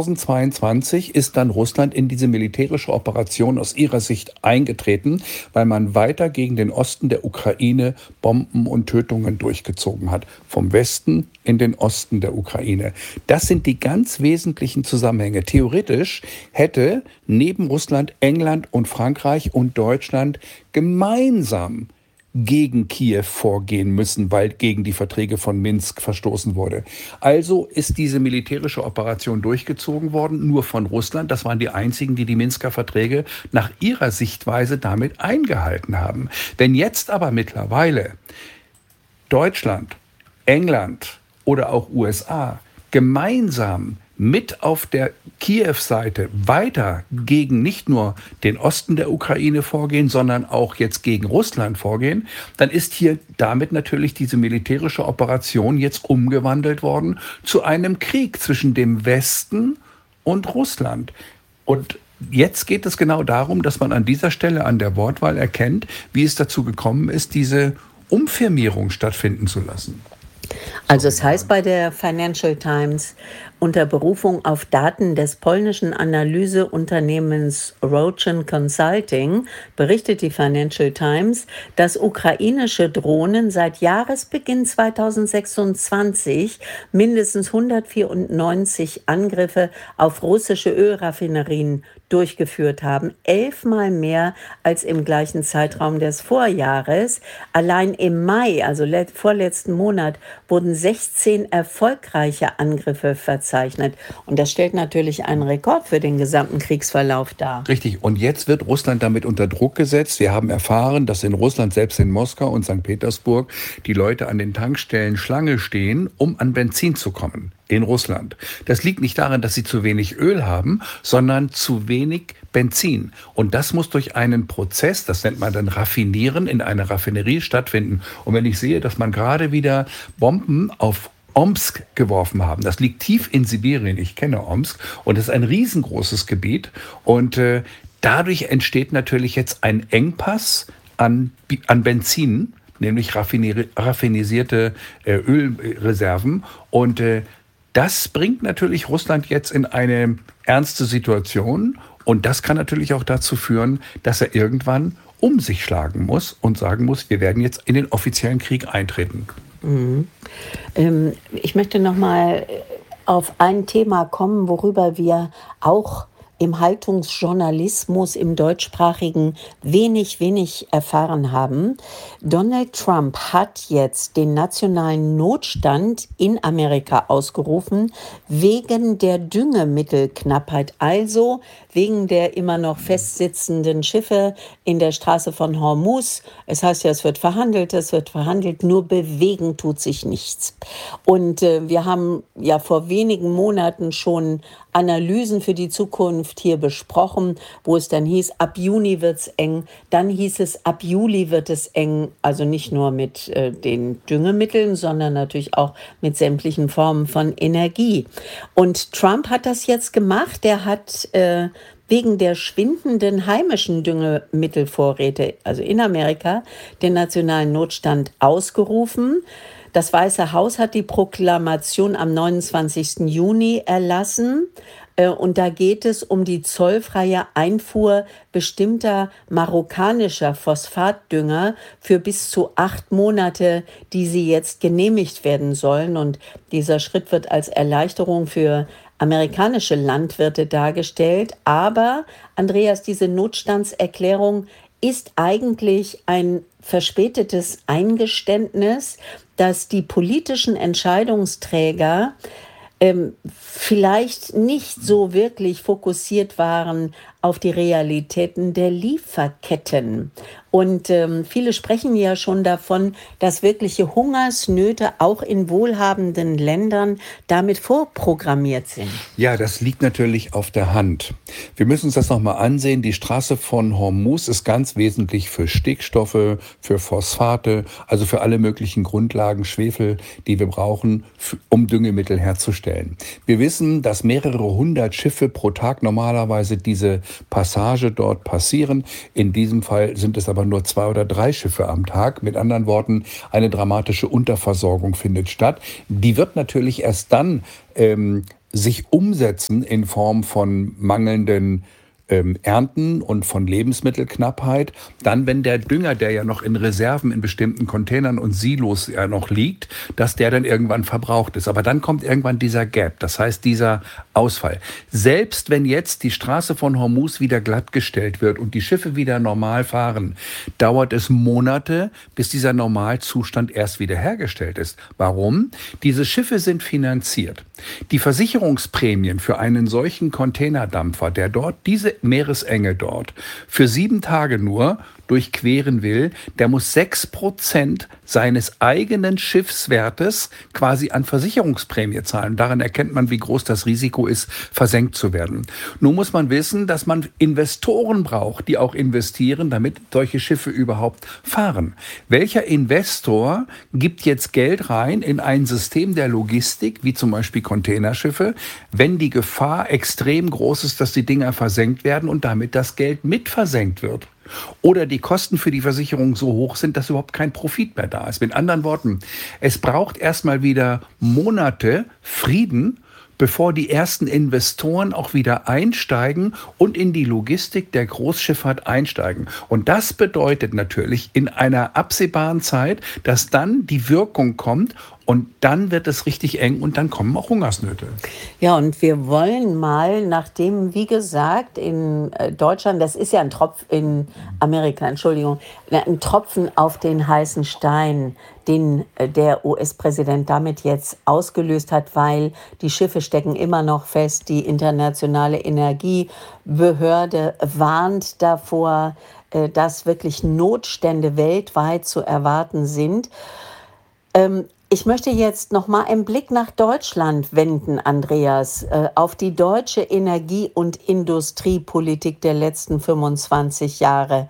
2022 ist dann Russland in diese militärische Operation aus ihrer Sicht eingetreten, weil man weiter gegen den Osten der Ukraine Bomben und Tötungen durchgezogen hat. Vom Westen in den Osten der Ukraine. Das sind die ganz wesentlichen Zusammenhänge. Theoretisch hätte neben Russland, England und Frankreich und Deutschland gemeinsam gegen Kiew vorgehen müssen, weil gegen die Verträge von Minsk verstoßen wurde. Also ist diese militärische Operation durchgezogen worden, nur von Russland. Das waren die einzigen, die die Minsker Verträge nach ihrer Sichtweise damit eingehalten haben. Wenn jetzt aber mittlerweile Deutschland, England oder auch USA gemeinsam mit auf der Kiew-Seite weiter gegen nicht nur den Osten der Ukraine vorgehen, sondern auch jetzt gegen Russland vorgehen, dann ist hier damit natürlich diese militärische Operation jetzt umgewandelt worden zu einem Krieg zwischen dem Westen und Russland. Und jetzt geht es genau darum, dass man an dieser Stelle an der Wortwahl erkennt, wie es dazu gekommen ist, diese Umfirmierung stattfinden zu lassen. Also es heißt bei der Financial Times, unter Berufung auf Daten des polnischen Analyseunternehmens Rochen Consulting berichtet die Financial Times, dass ukrainische Drohnen seit Jahresbeginn 2026 mindestens 194 Angriffe auf russische Ölraffinerien durchgeführt haben, 11-mal mehr als im gleichen Zeitraum des Vorjahres. Allein im Mai, also vorletzten Monat, wurden 16 erfolgreiche Angriffe verzeichnet. Und das stellt natürlich einen Rekord für den gesamten Kriegsverlauf dar. Richtig. Und jetzt wird Russland damit unter Druck gesetzt. Wir haben erfahren, dass in Russland, selbst in Moskau und St. Petersburg, die Leute an den Tankstellen Schlange stehen, um an Benzin zu kommen. In Russland. Das liegt nicht daran, dass sie zu wenig Öl haben, sondern zu wenig Benzin. Und das muss durch einen Prozess, das nennt man dann Raffinieren, in einer Raffinerie stattfinden. Und wenn ich sehe, dass man gerade wieder Bomben auf Omsk geworfen haben, das liegt tief in Sibirien, ich kenne Omsk, und das ist ein riesengroßes Gebiet. Und dadurch entsteht natürlich jetzt ein Engpass an Benzin, nämlich raffinisierte Ölreserven. Und das bringt natürlich Russland jetzt in eine ernste Situation und das kann natürlich auch dazu führen, dass er irgendwann um sich schlagen muss und sagen muss, wir werden jetzt in den offiziellen Krieg eintreten. Mhm. Ich möchte noch mal auf ein Thema kommen, worüber wir auch im Haltungsjournalismus im deutschsprachigen wenig erfahren haben. Donald Trump hat jetzt den nationalen Notstand in Amerika ausgerufen wegen der Düngemittelknappheit, also wegen der immer noch festsitzenden Schiffe in der Straße von Hormuz. Es heißt ja, es wird verhandelt, nur bewegen tut sich nichts. Und wir haben ja vor wenigen Monaten schon Analysen für die Zukunft hier besprochen, wo es dann hieß, ab Juni wird's eng. Dann hieß es, ab Juli wird es eng, also nicht nur mit den Düngemitteln, sondern natürlich auch mit sämtlichen Formen von Energie. Und Trump hat das jetzt gemacht. Der hat wegen der schwindenden heimischen Düngemittelvorräte, also in Amerika, den nationalen Notstand ausgerufen. Das Weiße Haus hat die Proklamation am 29. Juni erlassen. Und da geht es um die zollfreie Einfuhr bestimmter marokkanischer Phosphatdünger für bis zu 8 Monate, die sie jetzt genehmigt werden sollen. Und dieser Schritt wird als Erleichterung für amerikanische Landwirte dargestellt. Aber, Andreas, diese Notstandserklärung ist eigentlich ein verspätetes Eingeständnis, dass die politischen Entscheidungsträger vielleicht nicht so wirklich fokussiert waren auf die Realitäten der Lieferketten. Und viele sprechen ja schon davon, dass wirkliche Hungersnöte auch in wohlhabenden Ländern damit vorprogrammiert sind. Ja, das liegt natürlich auf der Hand. Wir müssen uns das nochmal ansehen. Die Straße von Hormuz ist ganz wesentlich für Stickstoffe, für Phosphate, also für alle möglichen Grundlagen, Schwefel, die wir brauchen, um Düngemittel herzustellen. Wir wissen, dass mehrere 100 Schiffe pro Tag normalerweise diese Passage dort passieren. In diesem Fall sind es aber nur 2 oder 3 Schiffe am Tag. Mit anderen Worten, eine dramatische Unterversorgung findet statt. Die wird natürlich erst dann sich umsetzen in Form von mangelnden Ernten und von Lebensmittelknappheit. Dann, wenn der Dünger, der ja noch in Reserven in bestimmten Containern und Silos ja noch liegt, dass der dann irgendwann verbraucht ist. Aber dann kommt irgendwann dieser Gap, das heißt dieser Ausfall. Selbst wenn jetzt die Straße von Hormuz wieder glattgestellt wird und die Schiffe wieder normal fahren, dauert es Monate, bis dieser Normalzustand erst wieder hergestellt ist. Warum? Diese Schiffe sind finanziert. Die Versicherungsprämien für einen solchen Containerdampfer, der dort diese Meeresenge dort für 7 Tage nur durchqueren will, der muss 6% seines eigenen Schiffswertes quasi an Versicherungsprämie zahlen. Daran erkennt man, wie groß das Risiko ist, versenkt zu werden. Nun muss man wissen, dass man Investoren braucht, die auch investieren, damit solche Schiffe überhaupt fahren. Welcher Investor gibt jetzt Geld rein in ein System der Logistik, wie zum Beispiel Containerschiffe, wenn die Gefahr extrem groß ist, dass die Dinger versenkt werden und damit das Geld mit versenkt wird? Oder die Kosten für die Versicherung so hoch sind, dass überhaupt kein Profit mehr da ist. Mit anderen Worten, es braucht erstmal wieder Monate Frieden, bevor die ersten Investoren auch wieder einsteigen und in die Logistik der Großschifffahrt einsteigen. Und das bedeutet natürlich in einer absehbaren Zeit, dass dann die Wirkung kommt und dann wird es richtig eng und dann kommen auch Hungersnöte. Ja, und wir wollen mal, nachdem, wie gesagt, in Deutschland, das ist ja ein Tropfen, in Amerika, Entschuldigung, ein Tropfen auf den heißen Stein, den der US-Präsident damit jetzt ausgelöst hat, weil die Schiffe stecken immer noch fest. Die Internationale Energiebehörde warnt davor, dass wirklich Notstände weltweit zu erwarten sind. Ich möchte jetzt noch mal einen Blick nach Deutschland wenden, Andreas, auf die deutsche Energie- und Industriepolitik der letzten 25 Jahre.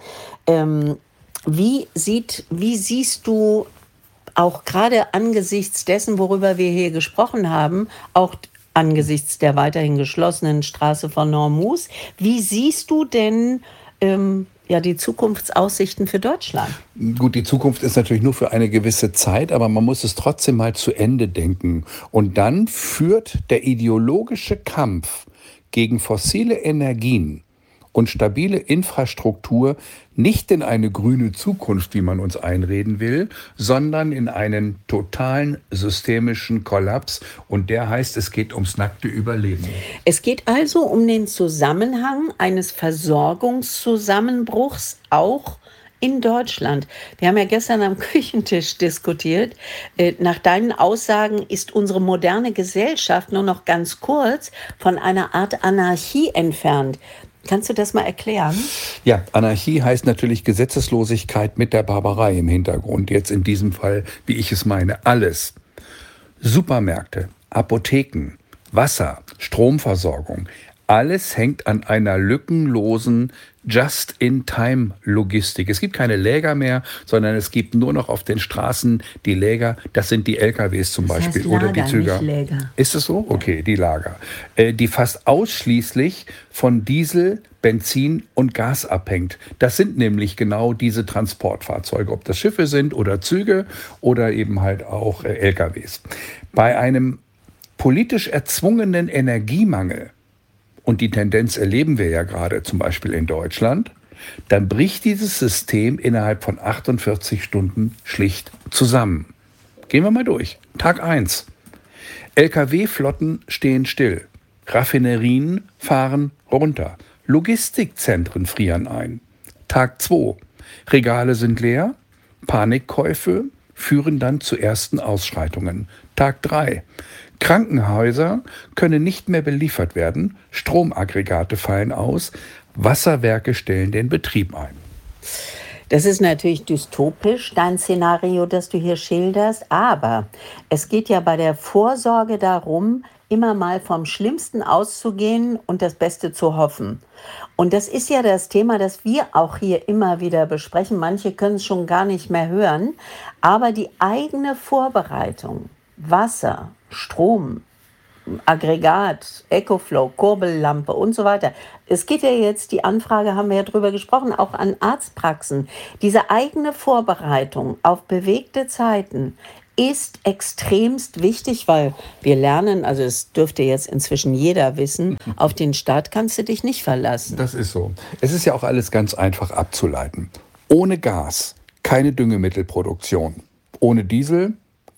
Wie siehst du auch gerade angesichts dessen, worüber wir hier gesprochen haben, auch angesichts der weiterhin geschlossenen Straße von Hormuz, wie siehst du denn die Zukunftsaussichten für Deutschland? Gut, die Zukunft ist natürlich nur für eine gewisse Zeit, aber man muss es trotzdem mal zu Ende denken. Und dann führt der ideologische Kampf gegen fossile Energien und stabile Infrastruktur nicht in eine grüne Zukunft, wie man uns einreden will, sondern in einen totalen systemischen Kollaps. Und der heißt, es geht ums nackte Überleben. Es geht also um den Zusammenhang eines Versorgungszusammenbruchs auch in Deutschland. Wir haben ja gestern am Küchentisch diskutiert. Nach deinen Aussagen ist unsere moderne Gesellschaft nur noch ganz kurz von einer Art Anarchie entfernt. Kannst du das mal erklären? Ja, Anarchie heißt natürlich Gesetzeslosigkeit mit der Barbarei im Hintergrund. Jetzt in diesem Fall, wie ich es meine, alles. Supermärkte, Apotheken, Wasser, Stromversorgung, alles hängt an einer lückenlosen Just-in-Time-Logistik. Es gibt keine Läger mehr, sondern es gibt nur noch auf den Straßen die Läger. Das sind die LKWs zum Beispiel Lager, oder die Züge. nicht Läger. Ist es so? Okay, die Lager. Die fast ausschließlich von Diesel, Benzin und Gas abhängt. Das sind nämlich genau diese Transportfahrzeuge, ob das Schiffe sind oder Züge oder eben halt auch LKWs. Bei einem politisch erzwungenen Energiemangel, und die Tendenz erleben wir ja gerade zum Beispiel in Deutschland, dann bricht dieses System innerhalb von 48 Stunden schlicht zusammen. Gehen wir mal durch. Tag 1. Lkw-Flotten stehen still. Raffinerien fahren runter. Logistikzentren frieren ein. Tag 2. Regale sind leer. Panikkäufe führen dann zu ersten Ausschreitungen. Tag 3. Krankenhäuser können nicht mehr beliefert werden, Stromaggregate fallen aus, Wasserwerke stellen den Betrieb ein. Das ist natürlich dystopisch, dein Szenario, das du hier schilderst, aber es geht ja bei der Vorsorge darum, immer mal vom Schlimmsten auszugehen und das Beste zu hoffen. Und das ist ja das Thema, das wir auch hier immer wieder besprechen. Manche können es schon gar nicht mehr hören, aber die eigene Vorbereitung, Wasser, Strom, Aggregat, EcoFlow, Kurbellampe und so weiter. Es geht ja jetzt, die Anfrage haben wir ja drüber gesprochen, auch an Arztpraxen. Diese eigene Vorbereitung auf bewegte Zeiten ist extremst wichtig, weil wir lernen, also es dürfte jetzt inzwischen jeder wissen, auf den Staat kannst du dich nicht verlassen. Das ist so. Es ist ja auch alles ganz einfach abzuleiten. Ohne Gas keine Düngemittelproduktion. Ohne Diesel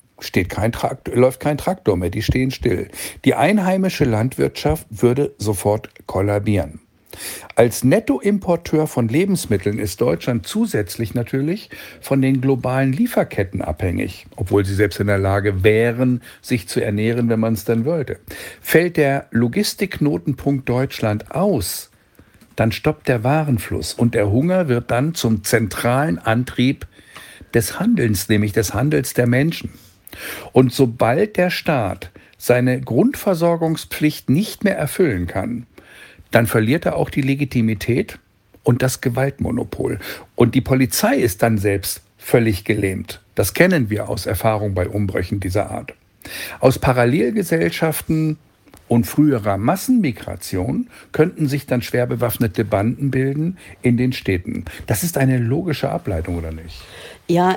läuft kein Traktor mehr, die stehen still. Die einheimische Landwirtschaft würde sofort kollabieren. Als Nettoimporteur von Lebensmitteln ist Deutschland zusätzlich natürlich von den globalen Lieferketten abhängig, obwohl sie selbst in der Lage wären, sich zu ernähren, wenn man es dann wollte. Fällt der Logistikknotenpunkt Deutschland aus, dann stoppt der Warenfluss und der Hunger wird dann zum zentralen Antrieb des Handelns, nämlich des Handels der Menschen. Und sobald der Staat seine Grundversorgungspflicht nicht mehr erfüllen kann, dann verliert er auch die Legitimität und das Gewaltmonopol. Und die Polizei ist dann selbst völlig gelähmt. Das kennen wir aus Erfahrung bei Umbrüchen dieser Art. Aus Parallelgesellschaften und früherer Massenmigration könnten sich dann schwer bewaffnete Banden bilden in den Städten. Das ist eine logische Ableitung, oder nicht? Ja,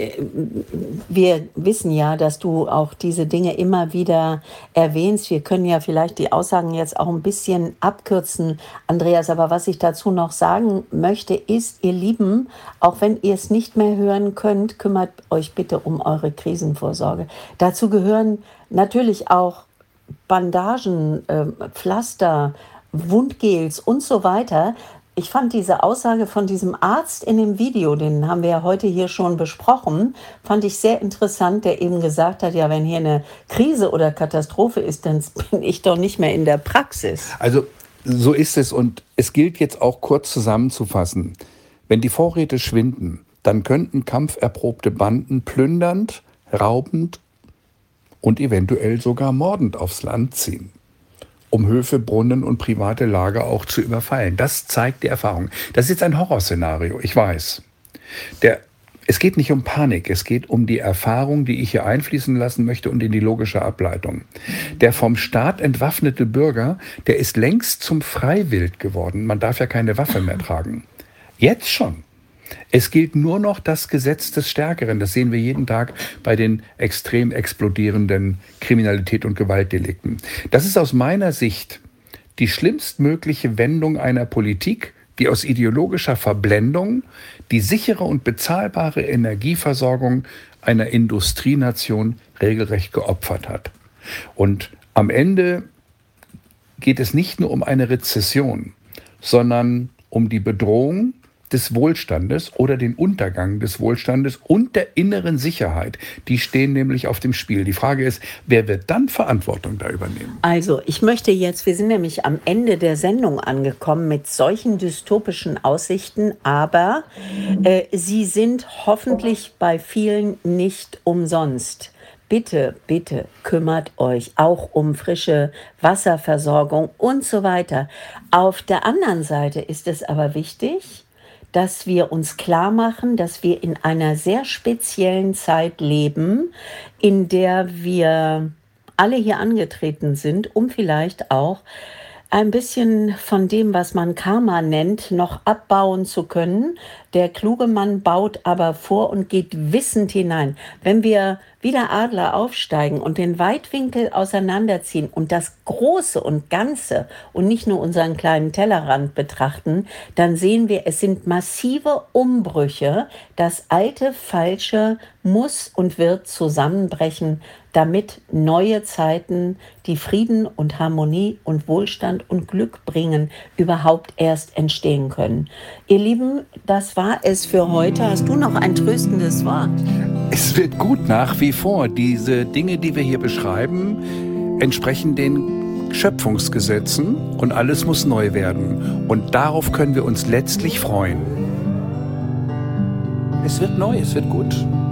wir wissen ja, dass du auch diese Dinge immer wieder erwähnst. Wir können ja vielleicht die Aussagen jetzt auch ein bisschen abkürzen, Andreas. Aber was ich dazu noch sagen möchte, ist, ihr Lieben, auch wenn ihr es nicht mehr hören könnt, kümmert euch bitte um eure Krisenvorsorge. Dazu gehören natürlich auch Bandagen, Pflaster, Wundgels und so weiter. Ich fand diese Aussage von diesem Arzt in dem Video, den haben wir ja heute hier schon besprochen, fand ich sehr interessant, der eben gesagt hat, ja, wenn hier eine Krise oder Katastrophe ist, dann bin ich doch nicht mehr in der Praxis. Also so ist es und es gilt jetzt auch kurz zusammenzufassen. Wenn die Vorräte schwinden, dann könnten kampferprobte Banden plündernd, raubend und eventuell sogar mordend aufs Land ziehen, um Höfe, Brunnen und private Lager auch zu überfallen. Das zeigt die Erfahrung. Das ist jetzt ein Horrorszenario, ich weiß. Es geht nicht um Panik, es geht um die Erfahrung, die ich hier einfließen lassen möchte und in die logische Ableitung. Der vom Staat entwaffnete Bürger, der ist längst zum Freiwild geworden. Man darf ja keine Waffe mehr tragen. Jetzt schon. Es gilt nur noch das Gesetz des Stärkeren. Das sehen wir jeden Tag bei den extrem explodierenden Kriminalität- und Gewaltdelikten. Das ist aus meiner Sicht die schlimmstmögliche Wendung einer Politik, die aus ideologischer Verblendung die sichere und bezahlbare Energieversorgung einer Industrienation regelrecht geopfert hat. Und am Ende geht es nicht nur um eine Rezession, sondern um die Bedrohung des Wohlstandes oder den Untergang des Wohlstandes und der inneren Sicherheit. Die stehen nämlich auf dem Spiel. Die Frage ist, wer wird dann Verantwortung da übernehmen? Also, ich möchte jetzt, wir sind nämlich am Ende der Sendung angekommen mit solchen dystopischen Aussichten, aber sie sind hoffentlich bei vielen nicht umsonst. Bitte, bitte kümmert euch auch um frische Wasserversorgung und so weiter. Auf der anderen Seite ist es aber wichtig, dass wir uns klar machen, dass wir in einer sehr speziellen Zeit leben, in der wir alle hier angetreten sind, um vielleicht auch ein bisschen von dem, was man Karma nennt, noch abbauen zu können. Der kluge Mann baut aber vor und geht wissend hinein. Wenn wir wie der Adler aufsteigen und den Weitwinkel auseinanderziehen und das Große und Ganze und nicht nur unseren kleinen Tellerrand betrachten, dann sehen wir, es sind massive Umbrüche. Das alte, Falsche muss und wird zusammenbrechen, damit neue Zeiten, die Frieden und Harmonie und Wohlstand und Glück bringen, überhaupt erst entstehen können. Ihr Lieben, das war es für heute. Hast du noch ein tröstendes Wort? Es wird gut nach wie vor. Diese Dinge, die wir hier beschreiben, entsprechen den Schöpfungsgesetzen und alles muss neu werden. Und darauf können wir uns letztlich freuen. Es wird neu, es wird gut.